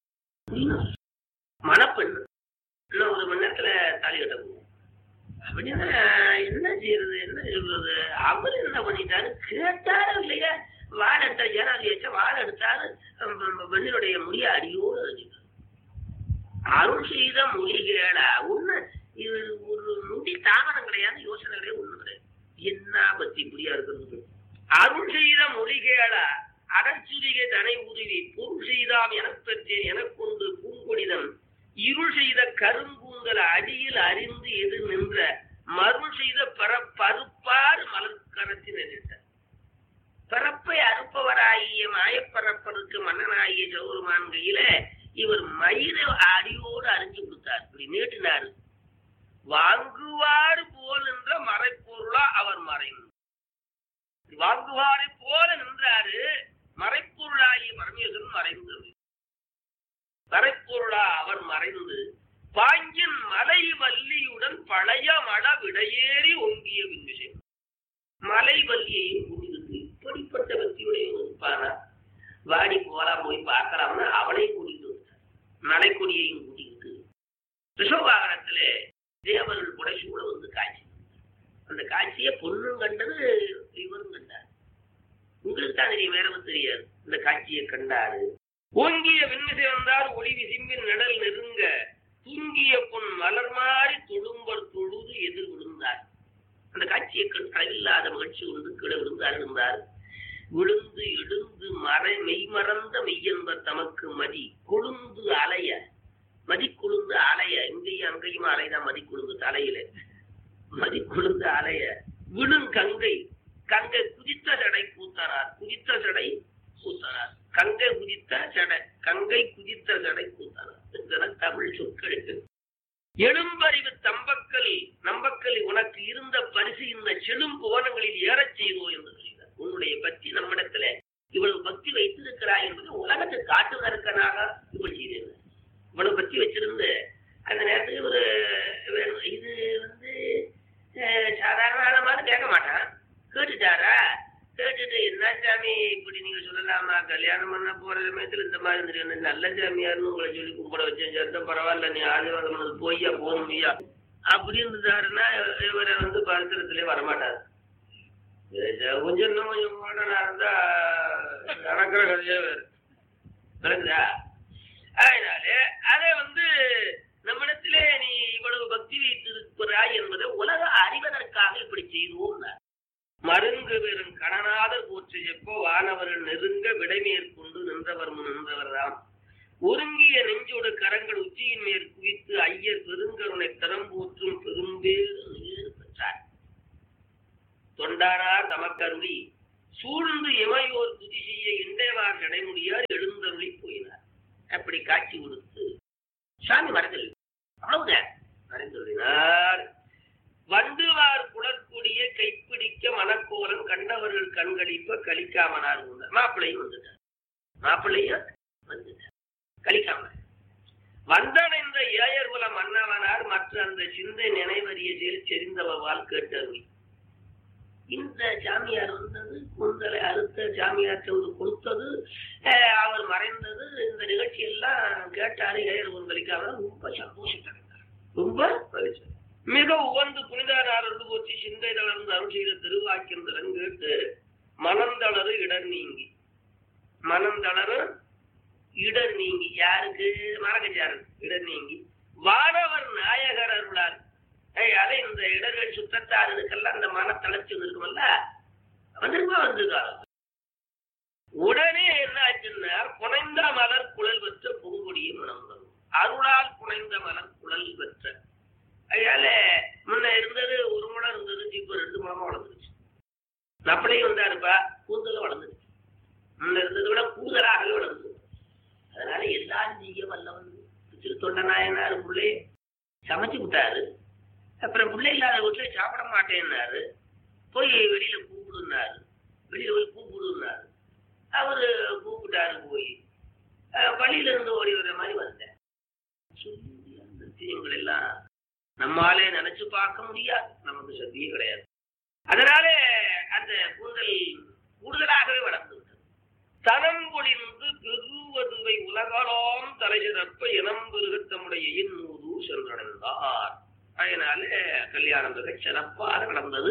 மணப்பெண் இன்னும் ஒரு மணி நேரத்துல தாலி கட்ட போகும் அப்படின்னா என்ன செய்யறது, என்ன சொல்றது? அவர் என்ன பண்ணிட்டாரு, கேட்டாரு இல்லையா? வாழை எடுத்தா ஜனாதி வச்சா வாழை எடுத்தாரு, பெண்ணினுடைய முடிய அடியோடு அறிஞ்சிட்டாரு. அருள் செய்த மொழிகளா ஒண்ணு, இது ஒரு முடி தாமரம் கிடையாது, யோசனை கிடையாது, ஒண்ணு கிடையாது. என்ன பத்தி இப்படியா இருக்கிறது? அருள் செய்த மொழிகளா அடச்சுரிகை தனை உருவி பொருள் செய்தாம் எனப் பெற்றேன் எனக்கொண்டு பூங்கொடிதன் இருள் செய்த கரும்பூந்தல் அடியில் அறிந்து எதிர் நின்ற மருள் செய்த பருப்பாறு மலர்கரத்தில் நினைத்த பரப்பை அறுப்பவராகிய மாயப்பரப்பருக்கு மன்னனாகிய சௌருமான் கையில இவர் மயிரை அடியோடு அறிஞ்சு கொடுத்தார். இப்படி நீட்டினாரு. வாங்குவாறு போல் என்ற மறைப்பொருளா அவர் மறைந்து வாங்குவாரை போல நின்றாரு. மறைப்பொருளாகிய பரமேஸ்வரன் மறைந்தது. மறைப்பொருளா அவர் மறைந்து பாங்கின் மலை வல்லியுடன் பழைய மட விடையேறி ஒங்கிய விஷயம் மலை வல்லியையும் கூட்டிட்டு இப்படிப்பட்ட பக்தியுடைய இருப்பாரா? வாடி போலாம் போய் பார்க்கலாம்னா அவளையும் கூட்டிட்டு வந்தார். மலைக்கொடியையும் கூட்டிக்கிட்டு ரிஷவாகனத்துல தேவர்கள் புடைசூட வந்து காட்சி. அந்த காட்சியை பொண்ணும் கண்டது, இவரும் கண்டார். உங்களுக்கு தான் தெரியும், வேறவும் தெரியாது. இந்த காட்சியை கண்டாரு. ஓங்கிய விண்மிசை வந்தார் ஒளி விசிம்பின் நிழல் நெருங்க தூங்கிய பொன் மலர் மாறி தொழும்பர் தொழுது எதிர் விழுந்தார். அந்த காட்சியை கண்டில்லாத மகிழ்ச்சி கொண்டு கீழே விழுந்தார். இருந்தார். விழுந்து எழுந்து மெய்மறந்த மெய்யென்ப தமக்கு மதி கொழுந்து அலைய, மதி கொழுந்து அலைய, இங்கேயும் அங்கேயுமா அலைதான் மதி கொழுந்து தலையில, மதி கொழுந்து அலைய விழுங்கங்கை கங்கை குதித்த சடை கூத்தனார், குதித்த சடை கூத்தனார், கங்கை குதித்த சடை, கங்கை குதித்த சடை கூத்தனார் என்கிற தமிழ் சொற்களுக்கு எழும்பறிவு தம்பக்கல் நம்பக்கல் உனக்கு இருந்த பரிசு இந்த செழும் புவனங்களில் ஏறச் செய்தோ என்று சொல்கிறார். உன்னுடைய பக்தி நம்மிடத்துல இவ்வளவு பக்தி வைத்திருக்கிறாய் என்பது உலகத்தை காட்டுவதற்கனாக இப்படி செய்திருந்தார். இவ்வளவு பக்தி வச்சிருந்து அந்த நேரத்துக்கு ஒரு இது சாதாரண ஆழமான கேட்க மாட்டான். கேட்டுட்டாரா? கேட்டுட்டு என்ன சாமி இப்படி நீங்க சொல்லலாமா, கல்யாணம் பண்ண போற சமயத்துல இந்த மாதிரி இருந்துருக்கு, நல்ல சாமியார்னு உங்களை சொல்லி கும்பிட வச்சேன், சேர்த்த பரவாயில்ல, நீ ஆசீர்வாதம் பண்ணது போய்யா போகணுமையா அப்படி இருந்துட்டாருன்னா இவரை பரிசரத்திலே வரமாட்டாரு. கொஞ்சம் இன்னும் கொஞ்சம் மாடனா இருந்தா நடக்கிற கதையே வேறு நடக்குதா? அதனாலே அதை நம்மிடத்திலே நீ இவ்வளவு பக்தி வைத்திருக்கிறாய் என்பதை உலக அறிவதற்காக இப்படி செய்துவோம். மருங்கு பெரும் கணநாதர் போற்று எப்போ வானவர்கள் நெருங்க விடைமேற்கொண்டு நின்றவர் முன் நின்றவர்தாம் ஒருங்கிய நெஞ்சோடு கரங்கள் உச்சியின் மேற் குவித்து ஐயர் பெருங்கருணை தரம் போற்றும் பெரும்பேறு பெற்றார். தொண்டானார் தமக்கருளி சூழ்ந்து இமையோர் துதி செய்ய இண்டைவார் நடைமுடியார் எழுந்தருளி போயினார். அப்படி காட்சி கொடுத்து சாமி மறைந்தொழி அவ்வளவுதான் மறைந்தொழினார். வண்டுவார் குளற்குடிய கைப்பிடிக்க மணக்கோலன் கண்டவர்கள் கண்களிப்ப கலிக்காமனார் மாப்பிள்ளையும் வந்துட்டார். மாப்பிள்ளையும் வந்துட்டார் கலிக்காமனார். வந்தடைந்த ஏயர்குல மன்னவனார் மற்ற அந்த சிந்தை நினைவறிய செறிந்தவால் கேட்டருவி. இந்த சாமியார் வந்தது, கூந்தலை அறுத்த சாமியார் சவுது கொடுத்தது, அவர் மறைந்தது, இந்த நிகழ்ச்சி எல்லாம் கேட்டாரு. ஏயர்குல கலிக்காமனார் ரொம்ப சந்தோஷப்பட்டார், ரொம்ப மகிழ்ச்சி. மிக உவந்து புனிதார் போச்சு சிந்தை தளர்ந்து அருள் செய்த திருவாக்கியந்தரன் கேட்டு மனந்தளரு இடர் நீங்கி. மனந்தளரு இடர் நீங்கி யாருக்கு? மரகஜாரு. இடர் நீங்கி வானவர் நாயகர் அருளார். அதை இந்த இடர்கள் சுத்தத்தார் இதுக்கெல்லாம் அந்த மனத்தளர்ச்சி இருக்குமல்ல, வந்துருமா வந்துருக்காரு. உடனே என்ன ஆச்சுன்னா, புனைந்த மலர் குழல் பெற்ற பூங்கொடியும் மணந்தரும். அருளால் புனைந்த மலர் குழல் பெற்ற. அதனால முன்ன இருந்தது ஒரு முளம் இருந்தது, இப்ப 2 முளமா வளர்ந்துருச்சு. நப்பளையும் வந்தாருப்பா, கூந்தலும் வளர்ந்துருச்சு. முன்ன இருந்ததை விட கூடுதலாகவே வளர்ந்து. அதனால எல்லாரும் செய்ய வல்லவன். திருத்தொண்ட நாயனார் பிள்ளை சமைச்சு விட்டாரு. அப்புறம் பிள்ளை இல்லாத வீட்டுல சாப்பிட மாட்டேன்னாரு. போய் வெளியில கூப்பிடுனாரு. வெளியில போய் கூப்பிடுனாரு. அவரு கூப்பிட்டாரு. போய் வழியில இருந்து ஓடி வர்ற மாதிரி வந்தேன். அந்த விஷயங்கள் எல்லாம் நம்மாலே நினைச்சு பார்க்க முடியாது, நமக்கு சக்தியே கிடையாது. அதனால அந்த கூந்தல் கூடுதலாகவே வளர்ந்து விட்டது. தனம் பொழிந்து பெருவதுவை உலகலாம் தலைசிறப்ப இனம் பெருகத்தமுடைய இன்னூறு சென்றடைந்தார். அதனால கல்யாணம் மிக சிறப்பாக நடந்தது.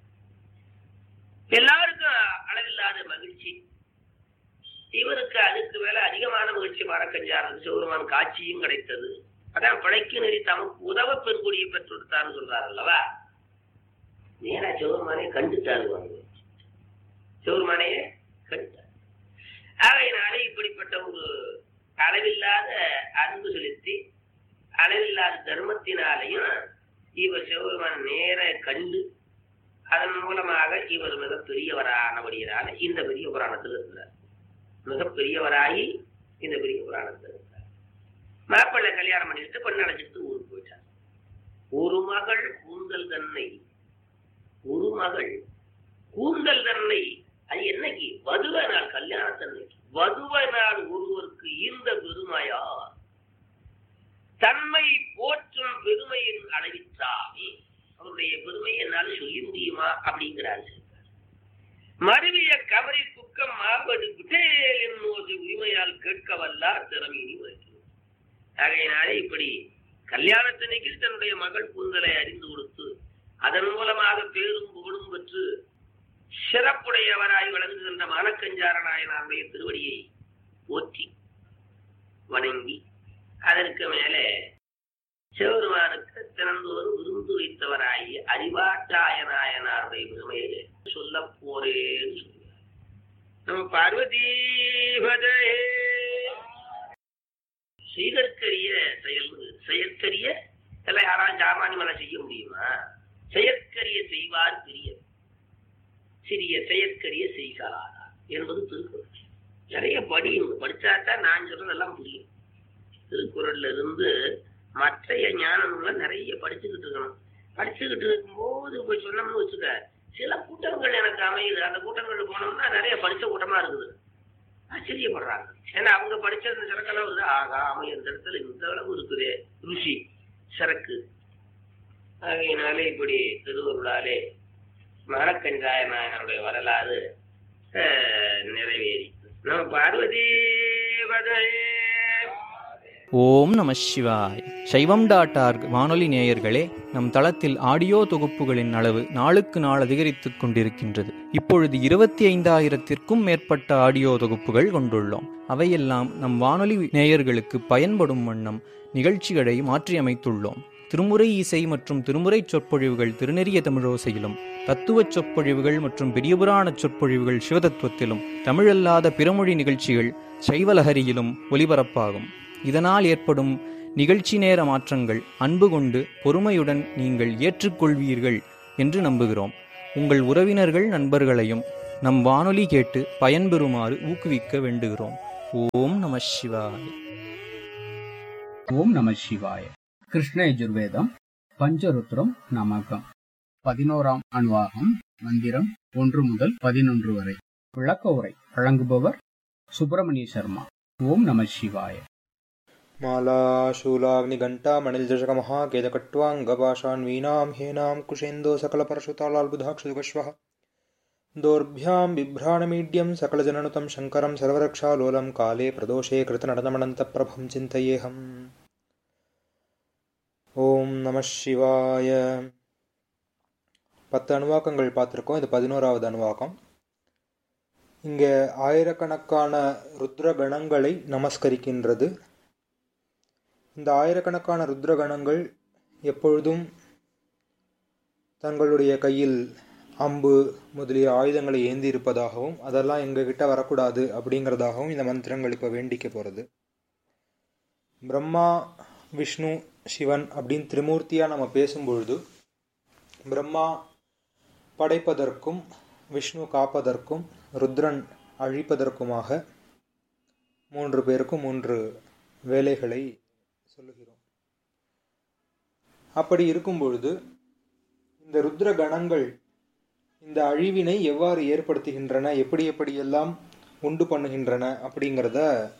எல்லாருக்கும் அளவில்லாத மகிழ்ச்சி. இவருக்கு அதுக்கு மேல அதிகமான மகிழ்ச்சி. மரக்கஞ்சாரது சிவருமான் காட்சியும் கிடைத்தது. அதான் பிழைக்கு நெறி தமக்கு உதவ பெருங்குடியை பெற்றுத்தான்னு சொல்றாரு அல்லவா. நேரா சிவருமானே கண்டுட்டாரு. சிவருமானையே கண்டுட்டார். அவையினாலே இப்படிப்பட்ட ஒரு அளவில்லாத அன்பு செலுத்தி அளவில்லாத தர்மத்தினாலையும் இவர் சிவபெருமான நேர கண்டு அதன் மூலமாக இவர் மிக பெரியவரானபடியினால இந்த பெரிய புராணத்தில் இருக்கிறார். மிக பெரியவராகி இந்த பெரிய புராணத்தில் இருக்கிறார். மாப்பிள்ளை கல்யாணம் பண்ணிட்டு பொண்ணு அழைச்சிட்டு ஊருக்கு போயிட்டார். ஒரு மகள் கூந்தல் தன்னை, ஒரு மகள் கூந்தல் தன்னை. அது என்னைக்கு? வதுவ நாள், கல்யாணத்தன்னைக்கு. வதுவ நாள் ஒருவருக்கு ஈர்ந்த பெருமையார் தன்மை போற்றும் பெருமையின் அளவிற்றாமே. அவருடைய பெருமை என்னால் சொல்லி முடியுமா அப்படிங்கிறார். மருவிய கவரி துக்கம் மாபடு விட்டேல் என்னோது உரிமையால் கேட்க வல்லார் திறமையினி வைக்கும். ஆகையினாலே இப்படி கல்யாணத்தன்னைக்கு தன்னுடைய மகள் கூந்தலை அறிந்து கொடுத்து அதன் மூலமாக பேரும் புகழும் பெற்று சிறப்புடையவராய் வழங்குகின்ற மானக்கஞ்சார நாயனாருடைய திருவடியை போற்றி வணங்கி அதற்கு மேலே சிவபெருமானுக்கு திறந்தோறு விருந்து வைத்தவராகி அறிவாட்டாய நாயனாருடைய பெருமையை சொல்ல போறேன்னு சொல்லுவார். நம்ம பார்வதி செய்தற்கரிய செயற்கரிய எல்லாம் யாராவது சாமானியமான செய்ய முடியுமா? செயற்கரிய செய்வார் பெரிய சிறிய செயற்கரிய செய்கிறாரா என்பது திருக்குறள். நிறைய படிச்சாதான் நான் சொல்றதெல்லாம் புரியும். திருக்குறள்ல இருந்து மற்றைய ஞானங்களை நிறைய படிச்சுக்கிட்டு இருக்கணும். படிச்சுக்கிட்டு இருக்கும்போது போய் சொன்னோம்னு வச்சுக்க, சில கூட்டங்கள் எனக்கு அமையுது. அந்த கூட்டங்கள் போனோம்னா நிறைய படிச்ச கூட்டமா இருக்குது. ஆச்சரியப்படுறாங்க. ஏன்னா அவங்க படிச்சது சிறக்கெல்லாம் வருது. ஆகா, அமைய இந்த இடத்துல இந்த அளவு இருக்குது ருசி சரக்கு. அதனாலே இப்படி திருவருளாலே மரக்கஞ்சாய நாயனுடைய வரலாறு நிறைவேறி நம்ம பார்வதி ஓம் நம சிவாய். சைவம்.org வானொலி நேயர்களே, நம் தளத்தில் ஆடியோ தொகுப்புகளின் அளவு நாளுக்கு நாள் அதிகரித்துக் கொண்டிருக்கின்றது. இப்பொழுது 25,000-க்கும் மேற்பட்ட ஆடியோ தொகுப்புகள் கொண்டுள்ளோம். அவையெல்லாம் நம் வானொலி நேயர்களுக்கு பயன்படும் வண்ணம் நிகழ்ச்சிகளை மாற்றியமைத்துள்ளோம். திருமுறை இசை மற்றும் திருமுறை சொற்பொழிவுகள் திருநெறிய தமிழோசையிலும், தத்துவச் சொற்பொழிவுகள் மற்றும் பெரியபுராண சொற்பொழிவுகள் சிவதத்துவத்திலும், தமிழல்லாத பிறமொழி நிகழ்ச்சிகள் சைவலஹரியிலும் ஒலிபரப்பாகும். இதனால் ஏற்படும் நிகழ்ச்சி நேர மாற்றங்கள் அன்பு கொண்டு பொறுமையுடன் நீங்கள் ஏற்றுக்கொள்வீர்கள் என்று நம்புகிறோம். உங்கள் உறவினர்கள் நண்பர்களையும் நம் வானொலி கேட்டு பயன்பெறுமாறு ஊக்குவிக்க வேண்டுகிறோம். ஓம் நம சிவாய. ஓம் நம சிவாய. கிருஷ்ண யஜுர்வேதம் பஞ்சருத்ரம் நமகம். 11ஆம் அணுவாகம். மந்திரம் 1 முதல் 11 வரை. விளக்க உரை வழங்குபவர் சுப்பிரமணிய சர்மா. ஓம் நம சிவாய. மாலா சூலாக்னிகண்டா மணில்ஜஷக மகாகேதகட்வாங்கபாஷான் வீணாம் ஹேனாம் குஷேந்தோ சகலபரசுதாலால்புதாக்ஷுகஸ்வஹ தோர்பியாம் பிப்ராணமீட்யம் சகலஜனனுதம் சங்கரம் சர்வரக்ஷாலோலம் காலே பிரதோஷே கிருதநடனமனந்தப்ரபம் சிந்தயேஹம். ஓம் நம சிவாய. 10 அணுவாக்கங்கள் பார்த்துருக்கோம். இது 11வது அணுவாக்கம். இங்கே ஆயிரக்கணக்கான ருத்ரகணங்களை நமஸ்கரிக்கின்றது. இந்த ஆயிரக்கணக்கான ருத்ரகணங்கள் எப்பொழுதும் தங்களுடைய கையில் அம்பு முதலிய ஆயுதங்களை ஏந்தி இருப்பதாகவும் அதெல்லாம் எங்ககிட்ட வரக்கூடாது அப்படிங்கிறதாகவும் இந்த மந்திரங்கள் இப்போ வேண்டிக்க போகிறது. பிரம்மா விஷ்ணு சிவன் அப்படின்னு திரிமூர்த்தியாக நம்ம பேசும்பொழுது பிரம்மா படைப்பதற்கும் விஷ்ணு காப்பதற்கும் ருத்ரன் அழிப்பதற்குமாக 3 பேருக்கும் 3 வேலைகளை சொல்லுகிறோம். அப்படி இருக்கும் பொழுது இந்த ருத்ர கணங்கள் இந்த அழிவினை எவ்வாறு ஏற்படுத்துகின்றன, எப்படியெல்லாம் உண்டு பண்ணுகின்றன அப்படிங்கிறத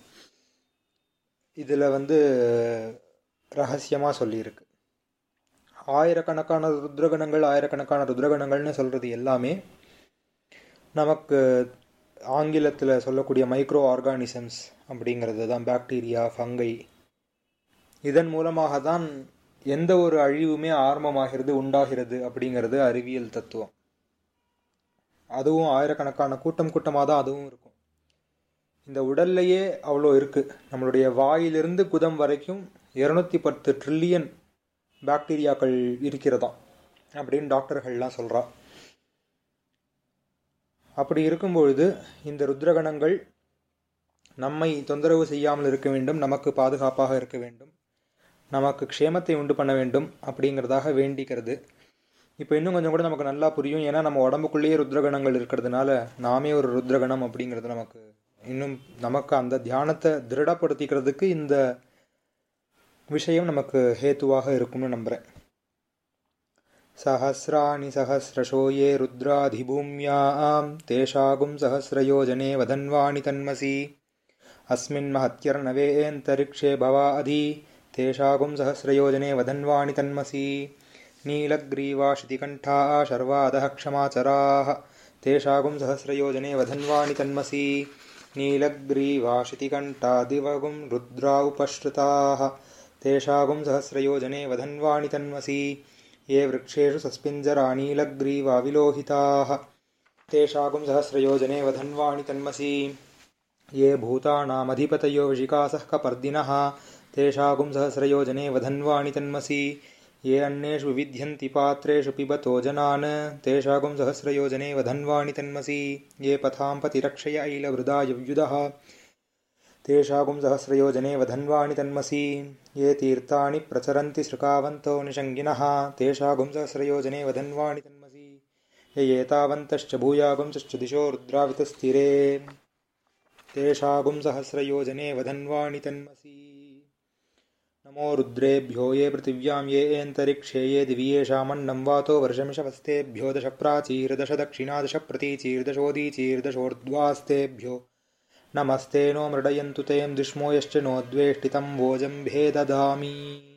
இதில் ரகசியமாக சொல்லியிருக்கு. ஆயிரக்கணக்கான ருத்ரகணங்கள்னு சொல்கிறது எல்லாமே நமக்கு ஆங்கிலத்தில் சொல்லக்கூடிய மைக்ரோ ஆர்கானிசம்ஸ் அப்படிங்கிறது தான். பாக்டீரியா, ஃபங்கை, இதன் மூலமாக தான் எந்த ஒரு அழிவுமே ஆரம்பமாகிறது, உண்டாகிறது அப்படிங்கிறது அறிவியல் தத்துவம். அதுவும் ஆயிரக்கணக்கான கூட்டமாக தான் அதுவும் இருக்கும். இந்த உடல்லையே அவ்வளோ இருக்குது. நம்மளுடைய வாயிலிருந்து குதம் வரைக்கும் 210 ட்ரில்லியன் பாக்டீரியாக்கள் இருக்கிறதாம் அப்படின்னு டாக்டர்கள்லாம் சொல்கிறா. அப்படி இருக்கும்பொழுது இந்த ருத்ரகணங்கள் நம்மை தொந்தரவு செய்யாமல் இருக்க வேண்டும், நமக்கு பாதுகாப்பாக இருக்க வேண்டும், நமக்கு க்ஷேமத்தை உண்டு பண்ண வேண்டும் அப்படிங்கிறதாக வேண்டிக்கிறது. இப்போ இன்னும் கொஞ்சம் கூட நமக்கு நல்லா புரியும். ஏன்னா நம்ம உடம்புக்குள்ளேயே ருத்ரகணங்கள் இருக்கிறதுனால நாமே ஒரு ருத்ரகணம் அப்படிங்கிறது நமக்கு அந்த தியானத்தை திருடப்படுத்திக்கிறதுக்கு இந்த விஷயம் நமக்கு ஹேத்துவாக இருக்கும்னு நம்புகிறேன். சஹஸ்ராணி சஹஸ்ரஷோ யே ருத்ராதிபூம்யாம் தேஷாகும் சஹஸ்ரயோஜனே வதன்வாணி தன்மசி அஸ்மின் மஹத்யர்ணவேந்தரிக்ஷே பவாதி தேஷாகும் சஹஸ்ரயோஜனே வதன்வாணி தன்மசி நீலக்ரீவாஷிதிகண்டா சர்வாதः க்ஷமாச்சராः தேஷாகும் சஹஸ்ரயோஜனே வதன்வாணி தன்மசி நீலக்ரீவாஷிதிகண்டா திவகும் ருத்ரா உபஸ்ருதாः தேஷாகும் சஹஸ்ரயோஜனே வதன்வாணி தன்மசி ये वृक्षेषु सस्पिञ्जरा नीलग्रीवा विलोहिताः तेषागुं सहस्रयोजने वधन्वाणि तन्मसि ये भूतानामधिपतयो विशिकासः कपर्दिनः तेषागुं सहस्रयोजने वधन्वाणि तन्मसि ये अन्येषु विविध्यन्ति पात्रेषु पिबतो जनान् तेषागुं सहस्रयोजने वधन्वाणि तन्मसि ये पथां पतिरक्षय ऐलवृदायव्युधः तेषागुं सहस्रयोजने वधन्वाणि तन्मसि ये तीर्थानि प्रचरन्ति सृकावन्तो निषङ्गिनः तेषागुं सहस्रयोजने वधन्वाणि तन्मसि ये एतावन्तश्च भूयागुंश्च दिशो रुद्रावितस्थिरे तेषागुं सहस्रयोजने वधन्वाणि तन्मसि नमो रुद्रेभ्यो ये पृथिव्यां ये एन्तरिक्षे ये दिवि येषामन्नं वातो वर्षमिषवस्तेभ्यो दश प्राचीर्दश दक्षिणा दश प्रतीचीर्दशोदीचीर्दशोर्ध्वास्तेभ्यो नमस्ते नो मृडयन्तु तें दुष्मो यश्च नो द्वेष्टितं वोजम्भे ददामि.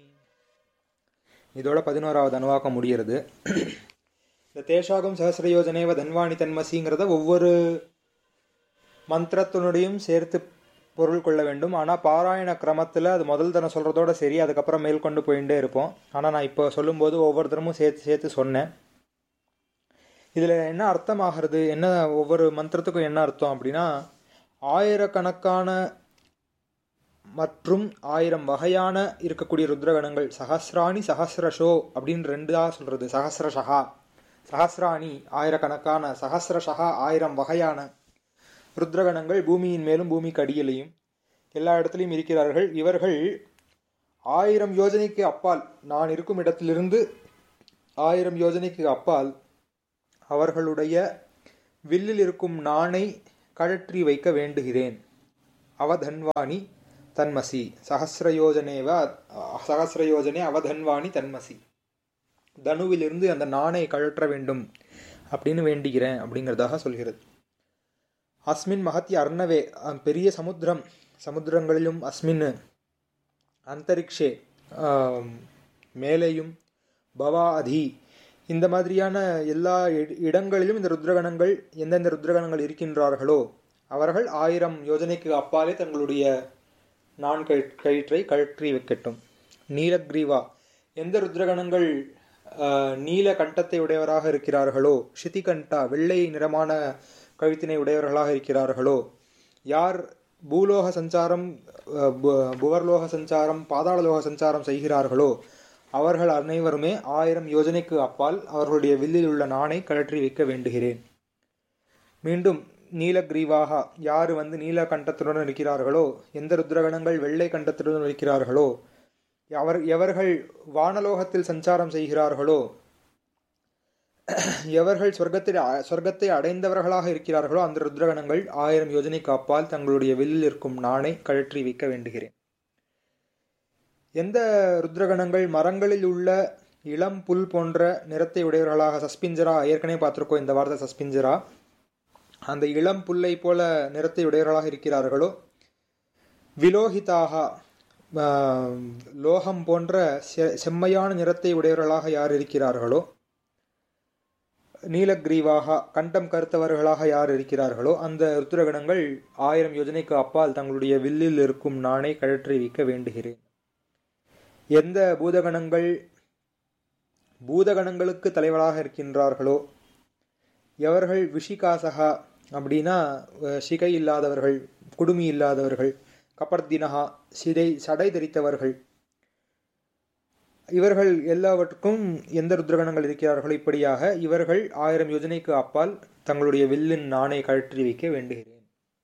இதோட 11வது அணுவாக்கம் முடிகிறது. இந்த தேஷாகும் சஹஸ்ரயோஜனேவ தன்வாணி தன்மசிங்கிறத ஒவ்வொரு மந்திரத்தினுடையும் சேர்த்து பொருள் கொள்ள வேண்டும். ஆனால் பாராயண கிரமத்தில் அது முதல் தரம் சொல்கிறதோட சரி, அதுக்கப்புறம் மேல் கொண்டு போயிட்டே இருப்போம். ஆனால் நான் இப்போ சொல்லும்போது ஒவ்வொருத்தரமும் சேர்த்து சொன்னேன். இதில் என்ன அர்த்தமாகிறது, என்ன ஒவ்வொரு மந்திரத்துக்கும் என்ன அர்த்தம் அப்படின்னா, ஆயிரக்கணக்கான மற்றும் 1000 வகையான இருக்கக்கூடிய ருத்ரகணங்கள். சஹஸ்ராணி சஹஸ்ரஷோ அப்படின்னு 2 சொல்கிறது. சஹஸ்ரஷா, சஹஸ்ராணி ஆயிரக்கணக்கான, சஹஸ்ரஷா 1000 வகையான ருத்ரகணங்கள் பூமியின் மேலும் பூமிக்கு அடியிலையும் எல்லா இடத்துலையும் இருக்கிறார்கள். இவர்கள் 1000 யோஜனைக்கு அப்பால், நான் இருக்கும் இடத்திலிருந்து 1000 யோஜனைக்கு அப்பால் அவர்களுடைய வில்லில் இருக்கும் நாணை கழற்றி வைக்க வேண்டுகிறேன். அவதன்வாணி தன்மசி சஹஸ்ரயோஜனே அவதன்வாணி தன்மசி. தனுவிலிருந்து அந்த நாணை கழற்ற வேண்டும் அப்படின்னு வேண்டிக்கிறேன் அப்படிங்கிறதாக சொல்கிறது. அஸ்மின் மகத்தி அர்ணவே, பெரிய சமுத்திரங்களிலும், அஸ்மின் அந்தரிக்ஷே, மேலேயும், பவா அதி, இந்த மாதிரியான எல்லா இடங்களிலும் இந்த ருத்ரகணங்கள், எந்தெந்த ருத்ரகணங்கள் இருக்கின்றார்களோ அவர்கள் 1000 யோஜனைக்கு அப்பாலே தங்களுடைய கயிற்றை கழற்றி வைக்கட்டும். நீலக்ரீவா, எந்த ருத்ரகணங்கள் நீல கண்டத்தை உடையவராக இருக்கிறார்களோ, ஷிதிகண்டா, வெள்ளை நிறமான கழுத்தினை உடையவர்களாக இருக்கிறார்களோ, யார் பூலோக சஞ்சாரம், புவர்லோக சஞ்சாரம், பாதாளலோக சஞ்சாரம் செய்கிறார்களோ அவர்கள் அனைவருமே 1000 யோஜனைக்கு அப்பால் அவர்களுடைய வில்லில் உள்ள நாணை கழற்றி வைக்க வேண்டுகிறேன். மீண்டும் நீலக்ரீவாக, யார் நீல கண்டத்துடன் இருக்கிறார்களோ, எந்த ருத்ரகணங்கள் வெள்ளை கண்டத்துடன் இருக்கிறார்களோ, எவர்கள் வானலோகத்தில் சஞ்சாரம் செய்கிறார்களோ, எவர்கள் சொர்க்கத்தை அடைந்தவர்களாக இருக்கிறார்களோ அந்த ருத்ரகணங்கள் 1000 யோஜனைக்கு அப்பால் தங்களுடைய வில்லில் இருக்கும் நாணை கழற்றி வைக்க வேண்டுகிறேன். எந்த ருத்ரகணங்கள் மரங்களில் உள்ள இளம் புல் போன்ற நிறத்தை உடையவர்களாக, சஸ்பிஞ்சரா, ஏற்கனவே பார்த்துருக்கோம் இந்த வார்த்தை சஸ்பிஞ்சரா, அந்த இளம் புல்லை போல நிறத்தை உடையவர்களாக இருக்கிறார்களோ, விலோகிதாக, லோகம் போன்ற செம்மையான நிறத்தை உடையவர்களாக யார் இருக்கிறார்களோ, நீலக்ரீவாக, கண்டம் கருத்தவர்களாக யார் இருக்கிறார்களோ அந்த ருத்ரகணங்கள் 1000 யோஜனைக்கு அப்பால் தங்களுடைய வில்லில் இருக்கும் நாணை கழற்றி வைக்க வேண்டுகிறேன். எந்த பூதகணங்களுக்கு தலைவராக இருக்கின்றார்களோ, எவர்கள் விஷிகாசகா அப்படின்னா சிகை இல்லாதவர்கள், குடுமி இல்லாதவர்கள், கபர்தினகா, சடை தரித்தவர்கள், இவர்கள் எல்லாவற்றுக்கும் எந்த ருத்ரகணங்கள் இருக்கிறார்களோ இப்படியாக இவர்கள் 1000 யோஜனைக்கு அப்பால் தங்களுடைய வில்லின் நாணை கழற்றி வைக்க வேண்டுகிறேன்.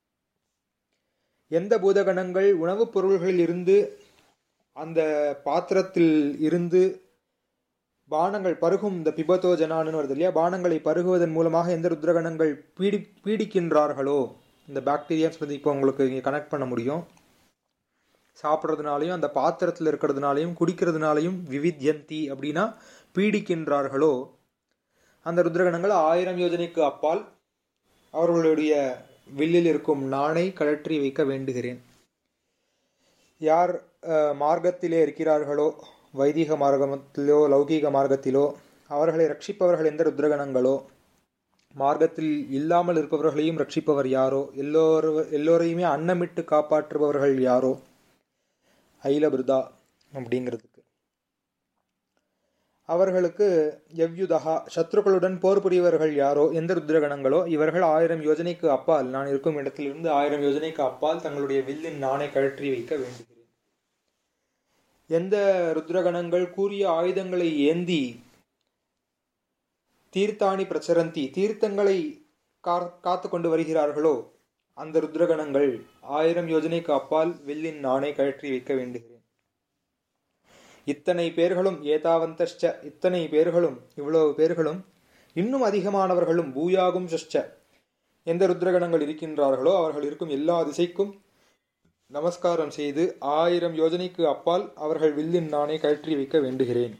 எந்த பூதகணங்கள் உணவுப் பொருள்களில் இருந்து, அந்த பாத்திரத்தில் இருந்து பானங்கள் பருகும், இந்த பிபத்தோ ஜனான்னு வருது இல்லையா, பானங்களை பருகுவதன் மூலமாக எந்த ருத்ரகணங்கள் பீடிக்கின்றார்களோ, இந்த பாக்டீரியாஸ் இப்போ உங்களுக்கு இங்கே கனெக்ட் பண்ண முடியும், சாப்பிட்றதுனாலையும் அந்த பாத்திரத்தில் இருக்கிறதுனாலையும் குடிக்கிறதுனாலையும், விவித்யந்தி அப்படின்னா பீடிக்கின்றார்களோ அந்த ருத்ரகணங்கள் 1000 யோஜனைக்கு அப்பால் அவர்களுடைய வில்லில் இருக்கும் நாணை கழற்றி வைக்க வேண்டுகிறேன். யார் மார்க்கத்திலே இருக்கிறார்களோ, வைதிக மார்க்கத்திலோ லௌகீக மார்க்கத்திலோ, அவர்களை ரட்சிப்பவர்கள் எந்த ருத்ரகணங்களோ, மார்க்கத்தில் இல்லாமல் இருப்பவர்களையும் ரட்சிப்பவர் யாரோ, எல்லோரையுமே அன்னமிட்டு காப்பாற்றுபவர்கள் யாரோ, ஐலபிருதா அப்படிங்கிறதுக்கு, அவர்களுக்கு எவ்யுதகா, சத்ருக்களுடன் போர் புரியவர்கள் யாரோ, எந்த ருத்ரகணங்களோ, இவர்கள் 1000 யோஜனைக்கு அப்பால், நான் இருக்கும் இடத்திலிருந்து 1000 யோஜனைக்கு அப்பால் தங்களுடைய வில்லின் நாணை கழற்றி வைக்க வேண்டுகிறேன். எந்த ருத்ரகணங்கள் கூறிய ஆயுதங்களை ஏந்தி தீர்த்தாணி பிரச்சரந்தி, தீர்த்தங்களை காத்து கொண்டு வருகிறார்களோ அந்த ருத்ரகணங்கள் 1000 யோஜனைக்கு அப்பால் வில்லின் நாணை கழற்றி வைக்க வேண்டுகிறேன். இத்தனை பேர்களும், ஏதாவந்தஷ்ச, இத்தனை பேர்களும், இவ்வளவு பேர்களும், இன்னும் அதிகமானவர்களும், பூயாகும் சஷ்ச, எந்த ருத்ரகணங்கள் இருக்கின்றார்களோ அவர்கள் இருக்கும் எல்லா திசைக்கும் நமஸ்காரம் செய்து 1000 யோஜனைக்கு அப்பால் அவர்கள் வில்லின் நாணை கழற்றி வைக்க வேண்டுகிறேன்.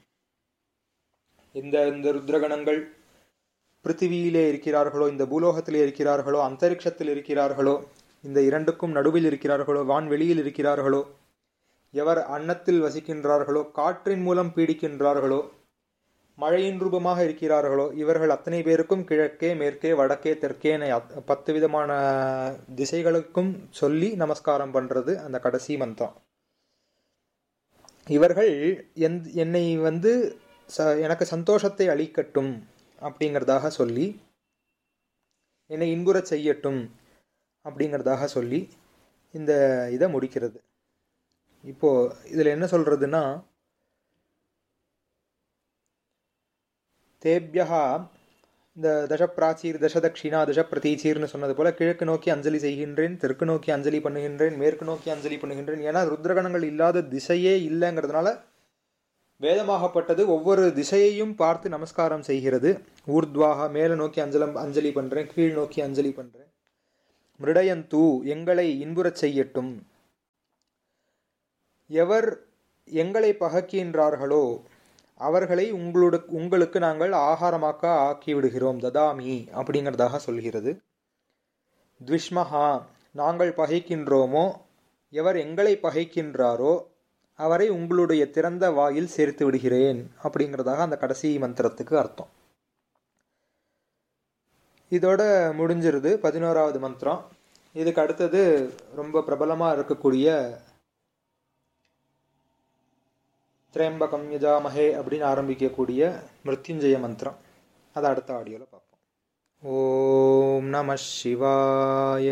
இந்த ருத்ரகணங்கள் பிருத்திவியிலே இருக்கிறார்களோ, இந்த பூலோகத்திலே இருக்கிறார்களோ, அந்தரிக்ஷத்தில் இருக்கிறார்களோ, இந்த இரண்டுக்கும் நடுவில் இருக்கிறார்களோ, வான்வெளியில் இருக்கிறார்களோ, எவர் அன்னத்தில் வசிக்கின்றார்களோ, காற்றின் மூலம் பீடிக்கின்றார்களோ, மழையின் ரூபமாக இருக்கிறார்களோ, இவர்கள் அத்தனை பேருக்கும் கிழக்கே மேற்கே வடக்கே தெற்கே 10 விதமான திசைகளுக்கும் சொல்லி நமஸ்காரம் பண்றது அந்த கடைசி மந்திரம். இவர்கள் என்னை எனக்கு சந்தோஷத்தை அளிக்கட்டும் அப்படிங்கிறதாக சொல்லி, என்னை இன்புறச் செய்யட்டும் அப்படிங்கிறதாக சொல்லி இந்த இதை முடிக்கிறது. இப்போ இதில் என்ன சொல்றதுன்னா, தேப்யஹா, இந்த தசப்பிராச்சீர் தசதக்ஷிணா தசப்பிரதீச்சீர்னு சொன்னது போல கிழக்கு நோக்கி அஞ்சலி செய்கின்றேன், தெற்கு நோக்கி அஞ்சலி பண்ணுகின்றேன், மேற்கு நோக்கி அஞ்சலி பண்ணுகின்றேன். ஏன்னா ருத்ரகணங்கள் இல்லாத திசையே இல்லைங்கிறதுனால வேதமாகப்பட்டது ஒவ்வொரு திசையையும் பார்த்து நமஸ்காரம் செய்கிறது. ஊர்த்வாக, மேலே நோக்கி அஞ்சலி பண்றேன், கீழ் நோக்கி அஞ்சலி பண்றேன். மிருடயந்து, எங்களை இன்புறச் செய்யட்டும். எவர் எங்களை பகக்கின்றார்களோ அவர்களை உங்களுக்கு நாங்கள் ஆகாரமாக்க ஆக்கிவிடுகிறோம். ததாமி அப்படிங்கிறதாக சொல்கிறது. த்விஷ்மஹா, நாங்கள் பகைக்கின்றோமோ, எவர் எங்களை பகைக்கின்றாரோ அவரை உங்களுடைய திறந்த வாயில் சேர்த்து விடுகிறேன் அப்படிங்கிறதாக அந்த கடைசி மந்திரத்துக்கு அர்த்தம். இதோட முடிஞ்சிருது 11வது மந்திரம். இதுக்கு அடுத்தது ரொம்ப பிரபலமாக இருக்கக்கூடிய திரையம்பகம் யஜாமஹே அப்படின்னு ஆரம்பிக்கக்கூடிய மிருத்யுஞ்சய மந்திரம். அதை அடுத்த ஆடியோவில் பார்ப்போம். ஓம் நம சிவாய.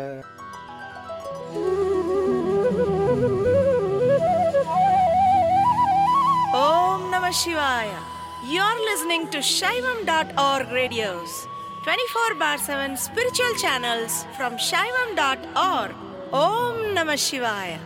ஓம் நம சிவாய. You're listening to Shaivam.org radios, 24/7 spiritual channels from Shaivam.org. Om Namah Shivaya.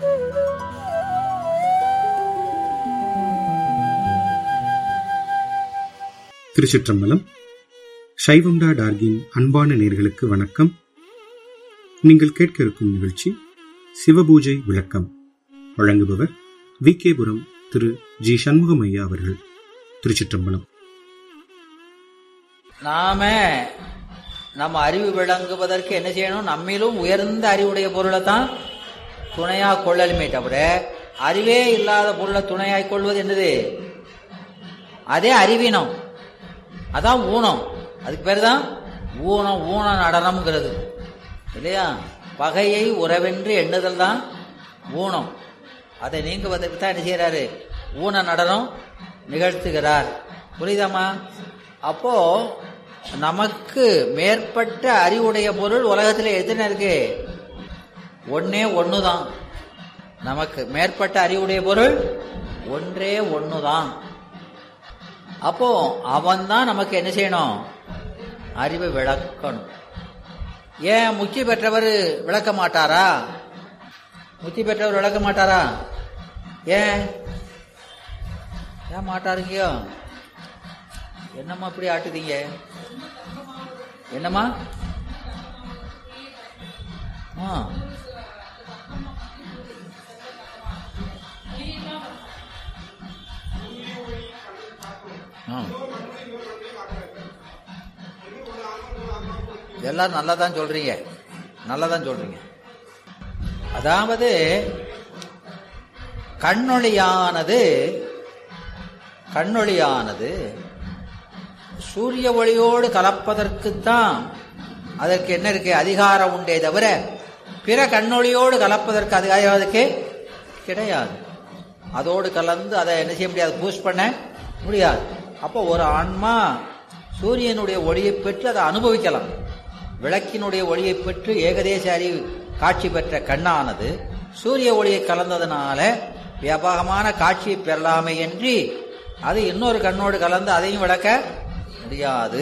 திருச்சிற்றம்பலம். சைவம்.org-இன் அன்பான நேயர்களுக்கு வணக்கம். நீங்கள் கேட்க இருக்கும் நிகழ்ச்சி சிவபூஜை விளக்கம். வழங்குபவர் விகேபுரம் திரு ஜி சண்முகம் ஐயா அவர்கள். திருச்சிற்றம்பலம். நம்ம அறிவு விளங்குவதற்கு என்ன செய்யணும்? நம்மிலும் உயர்ந்த அறிவுடைய பொருளை தான் துணையா கொள்ளலுமே தவிர அறிவே இல்லாத பொருளை துணையாய் கொள்வது என்னது? அதே அறிவீனம், அதான் ஊனம். அதுக்கு பேர் தான் ஊனம். ஊன நடனம்ங்கிறது இல்லையா? பகையை உறவென்று எண்ணுதல் தான் ஊனம். அதை நீங்குவதற்கு தான் என்ன செய்யறாரு? ஊன நடனம் நிகழ்த்துகிறார். புரியுதாமா? அப்போ நமக்கு மேற்பட்ட அறிவுடைய பொருள் உலகத்தில் எத்தனை இருக்கு? ஒன்னே ஒண்ணுதான். நமக்கு மேற்பட்ட அறிவுடைய பொருள் ஒன்றே ஒண்ணுதான். அப்போ அவன் தான் நமக்கு என்ன செய்யணும்? அறிவை விளக்கணும். ஏன் முக்தி பெற்றவர் விளக்க மாட்டாரா? முக்தி பெற்றவர் விளக்க மாட்டாரா? ஏன் மாட்டாருங்கயோ? என்னம்மா அப்படி ஆட்டுதீங்க? என்னம்மா? எல்லாரும் நல்லாதான் சொல்றீங்க, நல்லாதான் சொல்றீங்க. அதாவது கண்ணொளியானது சூரிய ஒளியோடு கலப்பதற்குத்தான் அதற்கு என்ன இருக்கு? அதிகாரம் உண்டே தவிர பிற கண்ணொளியோடு கலப்பதற்கு அதிகாரத்துக்கு கிடையாது. அதோடு கலந்து அதை என்ன செய்ய முடியாது? பூஸ்ட் பண்ண முடியாது. அப்போ ஒரு ஆன்மா சூரியனுடைய ஒளியை பெற்று அதை அனுபவிக்கலாம். விளக்கினுடைய ஒளியை பெற்று ஏகதேச அறிவு காட்சி பெற்ற கண்ணானது சூரிய ஒளியை கலந்ததுனால வியாபகமான காட்சியை பெறலாமே என்று அது இன்னொரு கண்ணோடு கலந்து அதையும் விளக்க முடியாது.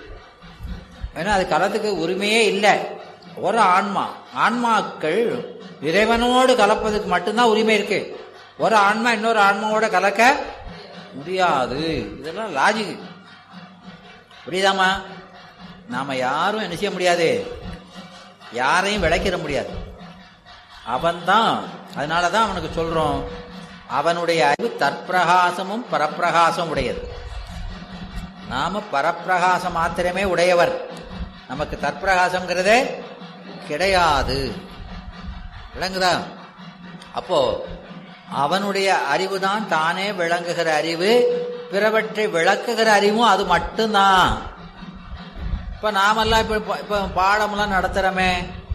ஏன்னா அது கலத்துக்கு உரிமையே இல்லை. ஒரு ஆன்மாக்கள் இறைவனோடு கலப்பதுக்கு மட்டும்தான் உரிமை இருக்கு. ஒரு ஆன்மா இன்னொரு ஆன்மாவோட கலக்க முடியாது. இதெல்லாம் லாஜிக். புரியுதாமா? நாம யாரும் என்ன செய்ய முடியாது? யாரையும் விளக்கிட முடியாது. அவன்தான். அதனாலதான் அவனுக்கு சொல்றோம், அவனுடைய அறிவு தற்பிரகாசமும் பரப்பிரகாசம் உடையது. நாம பரப்பிரகாசம் மாத்திரமே உடையவர். நமக்கு தற்பிரகாசம்ங்கிறதே கிடையாது. விளங்குதா? அப்போ அவனுடைய அறிவு தான் தானே விளங்குகிற அறிவு. பிறவற்றை விளக்குகிற அறிவும் அது மட்டும்தான். இப்ப நாமெல்லாம் இப்ப பாடமெல்லாம் நடத்துறோமே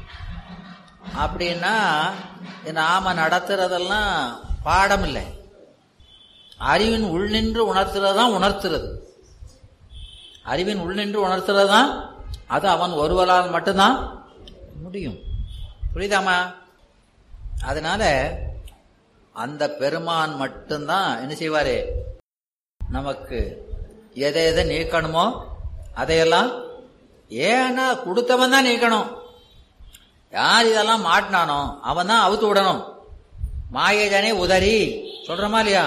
அப்படின்னா நாம நடத்துறதெல்லாம் பாடம் இல்லை. அறிவின் உள்நின்று உணர்த்துறதுதான் உணர்த்துறது. அறிவின் உள்நின்று உணர்த்துறதுதான் அது அவன் ஒருவரால் மட்டும்தான் முடியும். புரியுதாமா? அதனால அந்த பெருமான் மட்டும்தான் என்ன செய்வாரு? நமக்கு எதை எதை நீக்கணுமோ அதையெல்லாம் ஏன்னா கொடுத்தவன் தான் நீக்கணும். யார் இதெல்லாம் மாட்டினானோ அவன் தான் அவுத்து விடணும். மாயேஜனே உதறி சொல்றமா இல்லையா?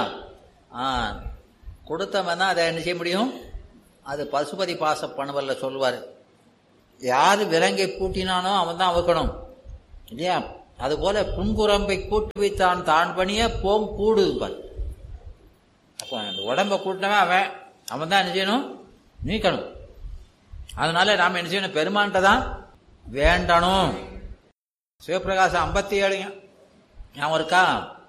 கொடுத்தவன் தான் அதை என்ன செய்ய முடியும்? அது பசுபதி பாச பணுவல்ல சொல்லுவாரு. யாரு விலங்கை பூட்டினானோ அவன் தான் அவுக்கணும் இல்லையா? அதுபோல புன்குரம்பை கூட்டு வைத்தான் தான் பணிய போம் கூடு. அப்போ அந்த உடம்ப கூட்டினவன் அவன் தான் என்ன செய்யணும்? நீக்கணும். அதனால நாம என்ன செய்யணும்? பெருமான்கிட்ட தான் வேண்டணும். சிவபிரகாசம் 57 ஞாபகம் இருக்கா?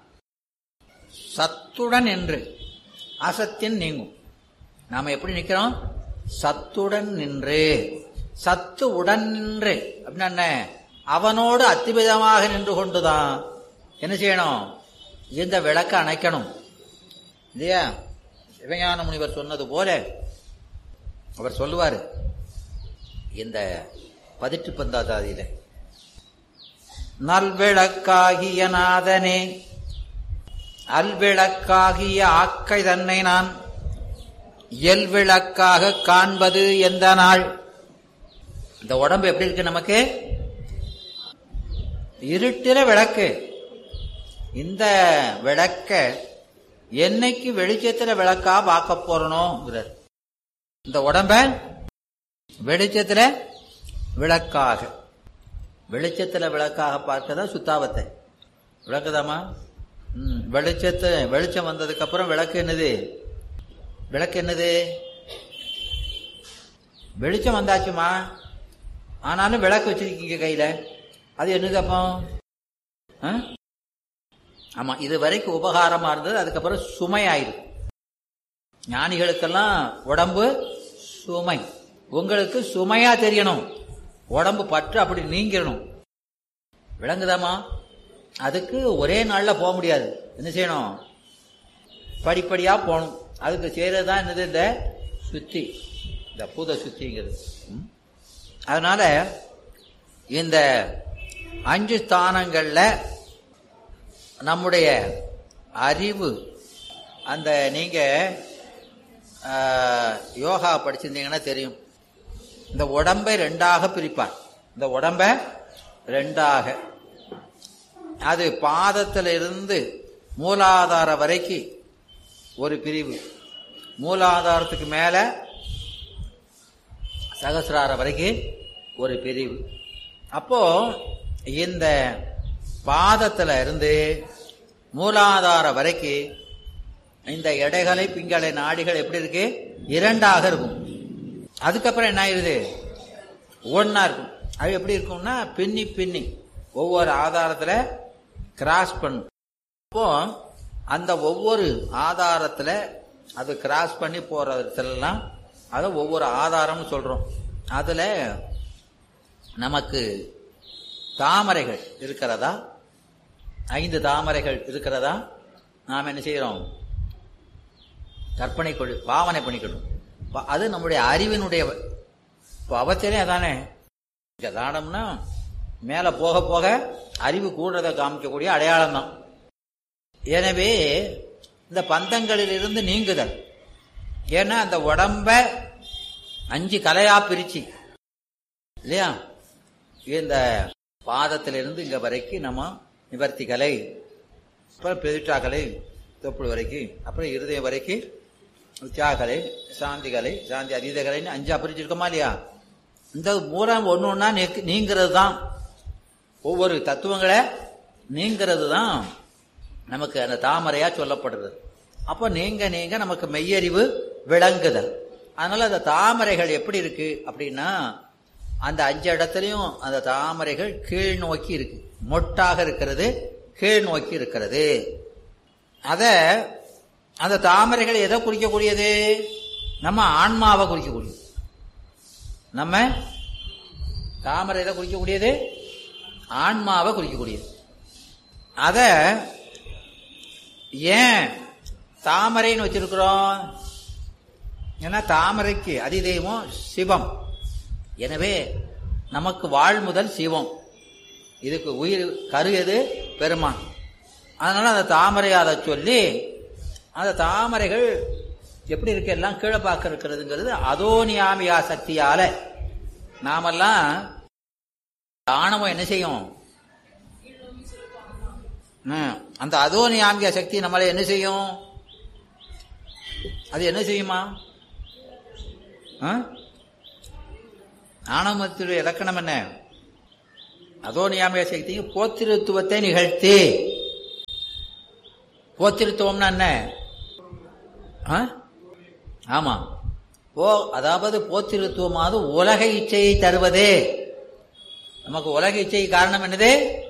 சத்துடன் நின்று அசத்தின் நீங்கும். நாம எப்படி நிக்கிறோம்? சத்துடன் நின்று. சத்து உடன் நின்று அப்படின்னா என்ன? அவனோடு அத்திபிதமாக நின்று கொண்டுதான் என்ன செய்யணும்? இந்த விளக்க அணைக்கணும் இல்லையா? சிவஞான முனிவர் சொன்னது போல அவர் சொல்லுவாரு இந்த 18 நல்விளக்காகிய நாதனே, அல்விளக்காகிய ஆக்கை தன்னை நான் எல்விளக்காக காண்பது எந்த நாள். இந்த உடம்பு எப்படி இருக்கு? நமக்கு இருட்டில விளக்கு. இந்த விளக்க என்னைக்கு வெளிச்சத்துல விளக்கா பார்க்க போறோம்ங்கிறார். இந்த உடம்ப வெளிச்சத்துல விளக்காக, வெளிச்சத்துல விளக்காக பார்க்கதான் சுத்தாபத்தை. விளக்குதாமா? வெளிச்சம் வந்ததுக்கு அப்புறம் விளக்கு என்னது? விளக்கு என்னது? வெளிச்சம் வந்தாச்சுமா, ஆனாலும் விளக்கு வச்சிருக்கீங்க கையில, அது என்னது அப்போ? ஆமா, இது வரைக்கும் உபகாரமா இருந்தது, அதுக்கப்புறம் சுமையாயிருக்கு. ஞானிகளுக்கெல்லாம் உடம்பு சுமை, உங்களுக்கு சுமையா தெரியணும். உடம்பு பற்று அப்படி நீங்கிடணும். விளங்குதாமா? அதுக்கு ஒரே நாள்ல போக முடியாது. என்ன செய்யணும்? படிப்படியா போகணும். அதுக்கு செய்யறதுதான் என்னது? இந்த சுத்தி, இந்த பூத சுத்திங்கிறது. அதனால இந்த 5 ஸ்தானங்கள்ல நம்முடைய அறிவு, அந்த நீங்க யோகா படிச்சிருந்தீங்கன்னா தெரியும், இந்த உடம்பை 2ஆக பிரிப்பார். இந்த உடம்பை 2ஆக, அது பாதத்துல இருந்து மூலாதார வரைக்கும் ஒரு பிரிவு, மூலாதாரத்துக்கு மேல சகசிரார வரைக்கும் ஒரு பிரிவு. அப்போ இந்த பாதத்துல இருந்து மூலாதார வரைக்கும் இந்த எடைகளை பிங்களை நாடிகள் எப்படி இருக்கு? 2ஆக இருக்கும். அதுக்கப்புறம் என்ன ஆயிருது? 1ஆ இருக்கும். அது எப்படி இருக்கும்னா பின்னி பின்னி ஒவ்வொரு ஆதாரத்துல கிராஸ் பண்ணும். அப்போ அந்த ஒவ்வொரு ஆதாரத்துல அது கிராஸ் பண்ணி போற இடத்துலலாம் அதை ஒவ்வொரு ஆதாரம்னு சொல்றோம். அதுல நமக்கு தாமரைகள் இருக்கிறதா? 5 தாமரைகள் இருக்கிறதா? நாம் என்ன செய்யறோம்? கற்பனை கொடு, பாவனை பண்ணிக்கணும். அது நம்முடைய அறிவினுடைய அவச்சரியம். அதானே தானம்னா மேல போக போக அறிவு கூடுறதை காமிக்கக்கூடிய அடையாளம் தான். எனவே இந்த பந்தங்களில் இருந்து நீங்குதல். ஏன்னா அந்த உடம்ப 5 கலையா பிரிச்சு இல்லையா? இந்த பாதத்திலிருந்து இங்க வரைக்கும் நம்ம நிவர்த்தி கலை, அப்புறம் பெருட்டா கலை தொப்புள் வரைக்கும், அப்புறம் இருதயம் வரைக்கும் தியாகலை, சாந்தி கலை, சாந்தி அதீத கலைன்னு 5ஆ பிரிச்சிருக்கோமா இல்லையா? இந்த மூலம் ஒன்னு ஒன்னா நீங்கிறது தான், ஒவ்வொரு தத்துவங்களை நீங்கிறது தான் நமக்கு அந்த தாமரையா சொல்லப்படுறது. அப்போ நீங்க நீங்க நமக்கு மெய்யறிவு விளங்குதல். அதனால அந்த தாமரைகள் எப்படி இருக்கு அப்படின்னா, அந்த 5 இடத்துலயும் அந்த தாமரைகள் கீழ் நோக்கி இருக்கு, மொட்டாக இருக்கிறது, கீழ் நோக்கி இருக்கிறது. அந்த தாமரைகள் எதை குறிக்கக்கூடியது? நம்ம ஆன்மாவை குறிக்கக்கூடியது. நம்ம தாமரை எதை குறிக்கக்கூடியது? ஆன்மாவை குறிக்கக்கூடியது. அத ஏன் தாமரைன்னு வச்சிருக்கிறோம்? ஏன்னா தாமரைக்கு அதிதெய்வம் சிவம். எனவே நமக்கு வாழ் முதல் சிவம், இதுக்கு உயிர் கரு எது? பெருமான். அதனால அந்த தாமரையை அதை சொல்லி, அந்த தாமரைகள் எப்படி இருக்கு? எல்லாம் கீழே பார்க்க இருக்கிறதுங்கிறது அதோனியாமியா சக்தியால. நாமெல்லாம் ஆணவம் என்ன செய்யும்? அந்த அதோனியாமியா சக்தி நம்மளை என்ன செய்யும்? அது என்ன செய்யுமா? ஆணவத்துடைய இலக்கணம் என்ன? அதோனியாமிய சக்திக்கு போத்திருத்துவத்தை நிகழ்த்தி. போத்திருத்துவம்னா என்ன? ஆமா. அதாவது போத்திருத்துவமாவது உலக இச்சையை தருவது. நமக்கு உலக இச்சை காரணம் என்னது?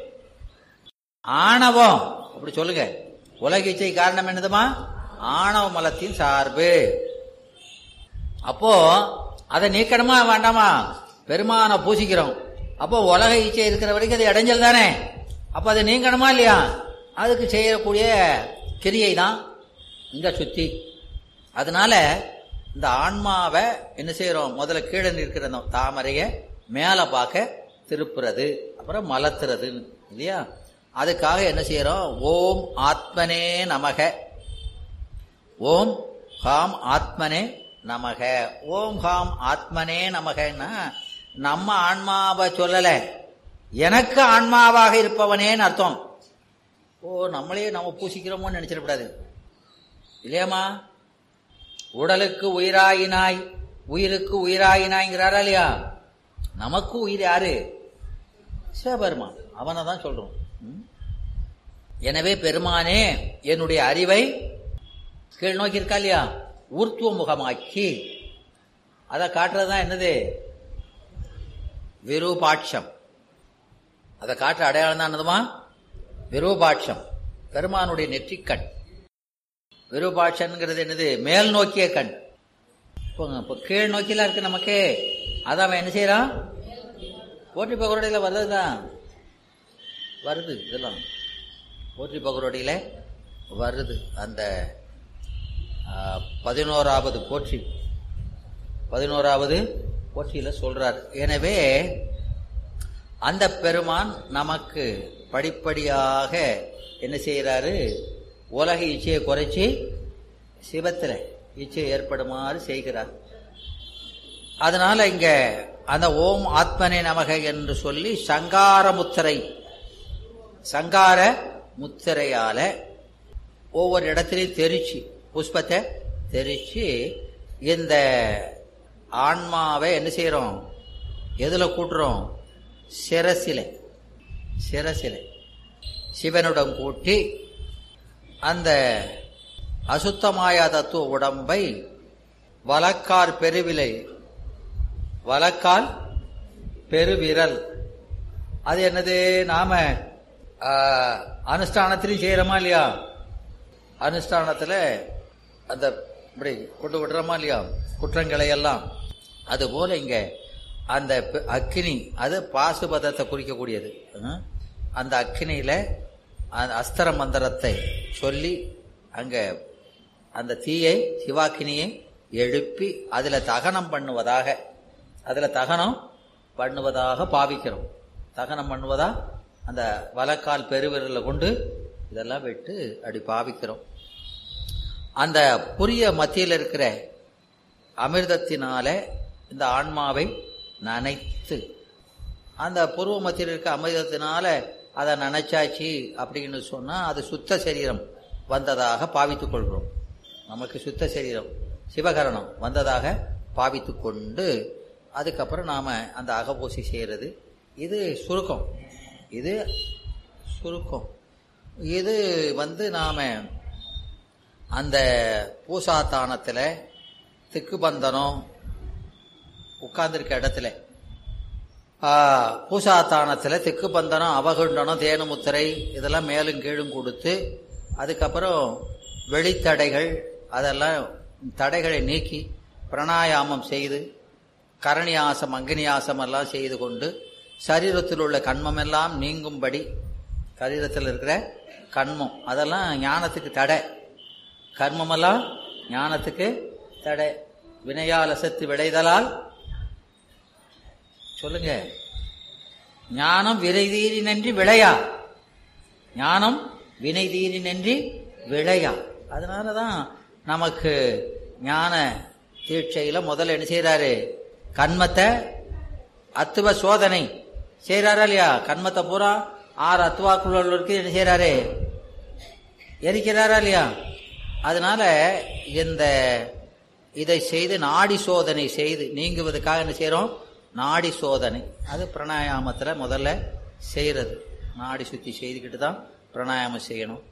ஆணவம். அப்படி சொல்லுங்க. உலக இச்சை காரணம் என்னதுமா? ஆணவ மலத்தின் சார்பு. அப்போ அதை நீக்கணுமா வேண்டாமா? பெருமான பூசிக்கிறோம். அப்போ உலக இச்சை இருக்கிற வரைக்கும் அது இடைஞ்சல் தானே. அப்ப அதை நீங்கணுமா இல்லையா? அதுக்கு செய்யக்கூடிய கிரியை தான் இந்த சுத்தி. அதனால இந்த ஆன்மாவை என்ன செய்யறோம்? முதல்ல கீழே இருக்கிற தாமரைய மேல பார்க்க திருப்புறது, அப்புறம் மலத்துறது இல்லையா? அதுக்காக என்ன செய்யறோம்? ஓம் ஆத்மனே நமக, ஓம் ஹாம் ஆத்மனே நமக. ஓம் ஹாம் ஆத்மனே நமகன்னா நம்ம ஆன்மாவை சொல்லல, எனக்கு ஆன்மாவாக இருப்பவனேன்னு அர்த்தம். நம்மளே நம்ம பூசிக்கிறோமோன்னு நினைச்சிடக்கூடாது இல்லையாமா? உடலுக்கு உயிராயினாய், உயிருக்கு உயிராயினாய்ங்கிறாரா இல்லையா? நமக்கு உயிர் யாரு? சிவபெருமான். அவனை தான் சொல்றோம். எனவே பெருமானே என்னுடைய அறிவை கீழ் நோக்கி இருக்கா இல்லையா? ஊர்த்துவ முகமாக்கி அதை காட்டுறதுதான் என்னது? விரூபாட்சம். அதை காட்டுற அடையாளம் தான் என்னதுமா? விரூபாட்சம். பெருமானுடைய நெற்றிக்கண். விரூபாட்சம்ங்கிறது என்னது? மேல் நோக்கிய கண். இப்போ கீழ் நோக்கிலாம் இருக்கு நமக்கு. அதான் அவன் என்ன செய்யறான்? போற்றி பகரோடையில வர்றதுதான் வருது. இதெல்லாம் போற்றி பகரோடையில வருது. அந்த 11வது போற்றி, 11வது போற்றியில சொல்றார். எனவே அந்த பெருமான் நமக்கு படிப்படியாக என்ன செய்யறாரு? உலக இச்சையை குறைச்சி சிவத்துல இச்சை ஏற்படுமாறு செய்கிறார். அதனால இங்க அந்த ஓம் ஆத்மனே நமக என்று சொல்லி சங்கார முத்திரை, சங்கார முத்திரையால ஒவ்வொரு இடத்திலையும் தெரிச்சு, புஷ்பத்தை தெரிச்சு இந்த ஆன்மாவை என்ன செய்யறோம்? எதுல கூட்டுறோம்? சிரசிலை. சிரசிலை சிவனுடன் கூட்டி அந்த அசுத்தமாயா தத்துவ உடம்பை வலக்கால் பெருவிலை, வலக்கால் பெருவிரல், அது என்னது? நாம அனுஷ்டானத்திலையும் செய்யறோமா இல்லையா? அனுஷ்டானத்துல அந்த இப்படி கொண்டு விடுறோமா இல்லையா குற்றங்களை எல்லாம்? அதுபோல இங்க அந்த அக்கினி, அது பாசுபதத்தை குறிக்கக்கூடியது. அந்த அக்கினியில அந்த அஸ்திர மந்திரத்தை சொல்லி அங்க அந்த தீயை, சிவாக்கினியை எழுப்பி அதுல தகனம் பண்ணுவதாக, அதுல தகனம் பண்ணுவதாக பாவிக்கிறோம். தகனம் பண்ணுவதா அந்த வலக்கால் பெருவிரல கொண்டு இதெல்லாம் விட்டு அப்படி பாவிக்கிறோம். அந்த புரிய மத்தியில் இருக்கிற அமிர்தத்தினால இந்த ஆன்மாவை நனைத்து, அந்த பூர்வ மத்தியில் இருக்க அமிர்தத்தினால அதை நனைச்சாச்சு அப்படின்னு சொன்னா அது சுத்த சரீரம் வந்ததாக பாவித்துக் கொள்கிறோம். நமக்கு சுத்த சரீரம் சிவகரணம் வந்ததாக பாவித்து கொண்டு அதுக்கப்புறம் நாம அந்த அகபூசி செய்யறது. இது சுருக்கம். இது சுருக்கம். இது நாம அந்த பூசாத்தானத்துல திக்குபந்தனம் உட்கார்ந்துருக்க இடத்துல, பூசாத்தானத்துல திக்குபந்தனம், அவகுண்டனம், தேனுமுத்திரை இதெல்லாம் மேலும் கீழும் கொடுத்து அதுக்கப்புறம் வெளித்தடைகள் அதெல்லாம் தடைகளை நீக்கி பிராணாயாமம் செய்து கரணியாசம், அக்னியாசம் எல்லாம் செய்து கொண்டு சரீரத்தில் உள்ள கண்மம் எல்லாம் நீங்கும்படி, சரீரத்தில் இருக்கிற கண்மம் அதெல்லாம் ஞானத்துக்கு தடை, கர்மமெல்லாம் ஞானத்துக்கு தடை. வினையால் அசத்து விளைதலால் சொல்லுங்க, ஞானம் வினை தீரி நன்றி விளையா, ஞானம் வினை தீரி நன்றி விளையா. அதனாலதான் நமக்கு ஞான தீட்சையில முதல்ல என்ன செய்யறாரு? கண்மத்தை அத்துவ சோதனை செய்யறாரா இல்லையா? கண்மத்தை பூரா 6 அத்துவாக்குள்ளவர்களுக்கு என்ன செய்யறாரு? எரிக்கிறாரா இல்லையா? அதனால இதை செய்து நாடி சோதனை செய்து நீங்குவதற்காக என்ன செய்யறோம்? நாடி சோதனை. அது பிராணாயாமத்துல முதல்ல செய்யறது. நாடி சுத்தி செய்துக்கிட்டு தான் பிராணாயாமம் செய்யணும்.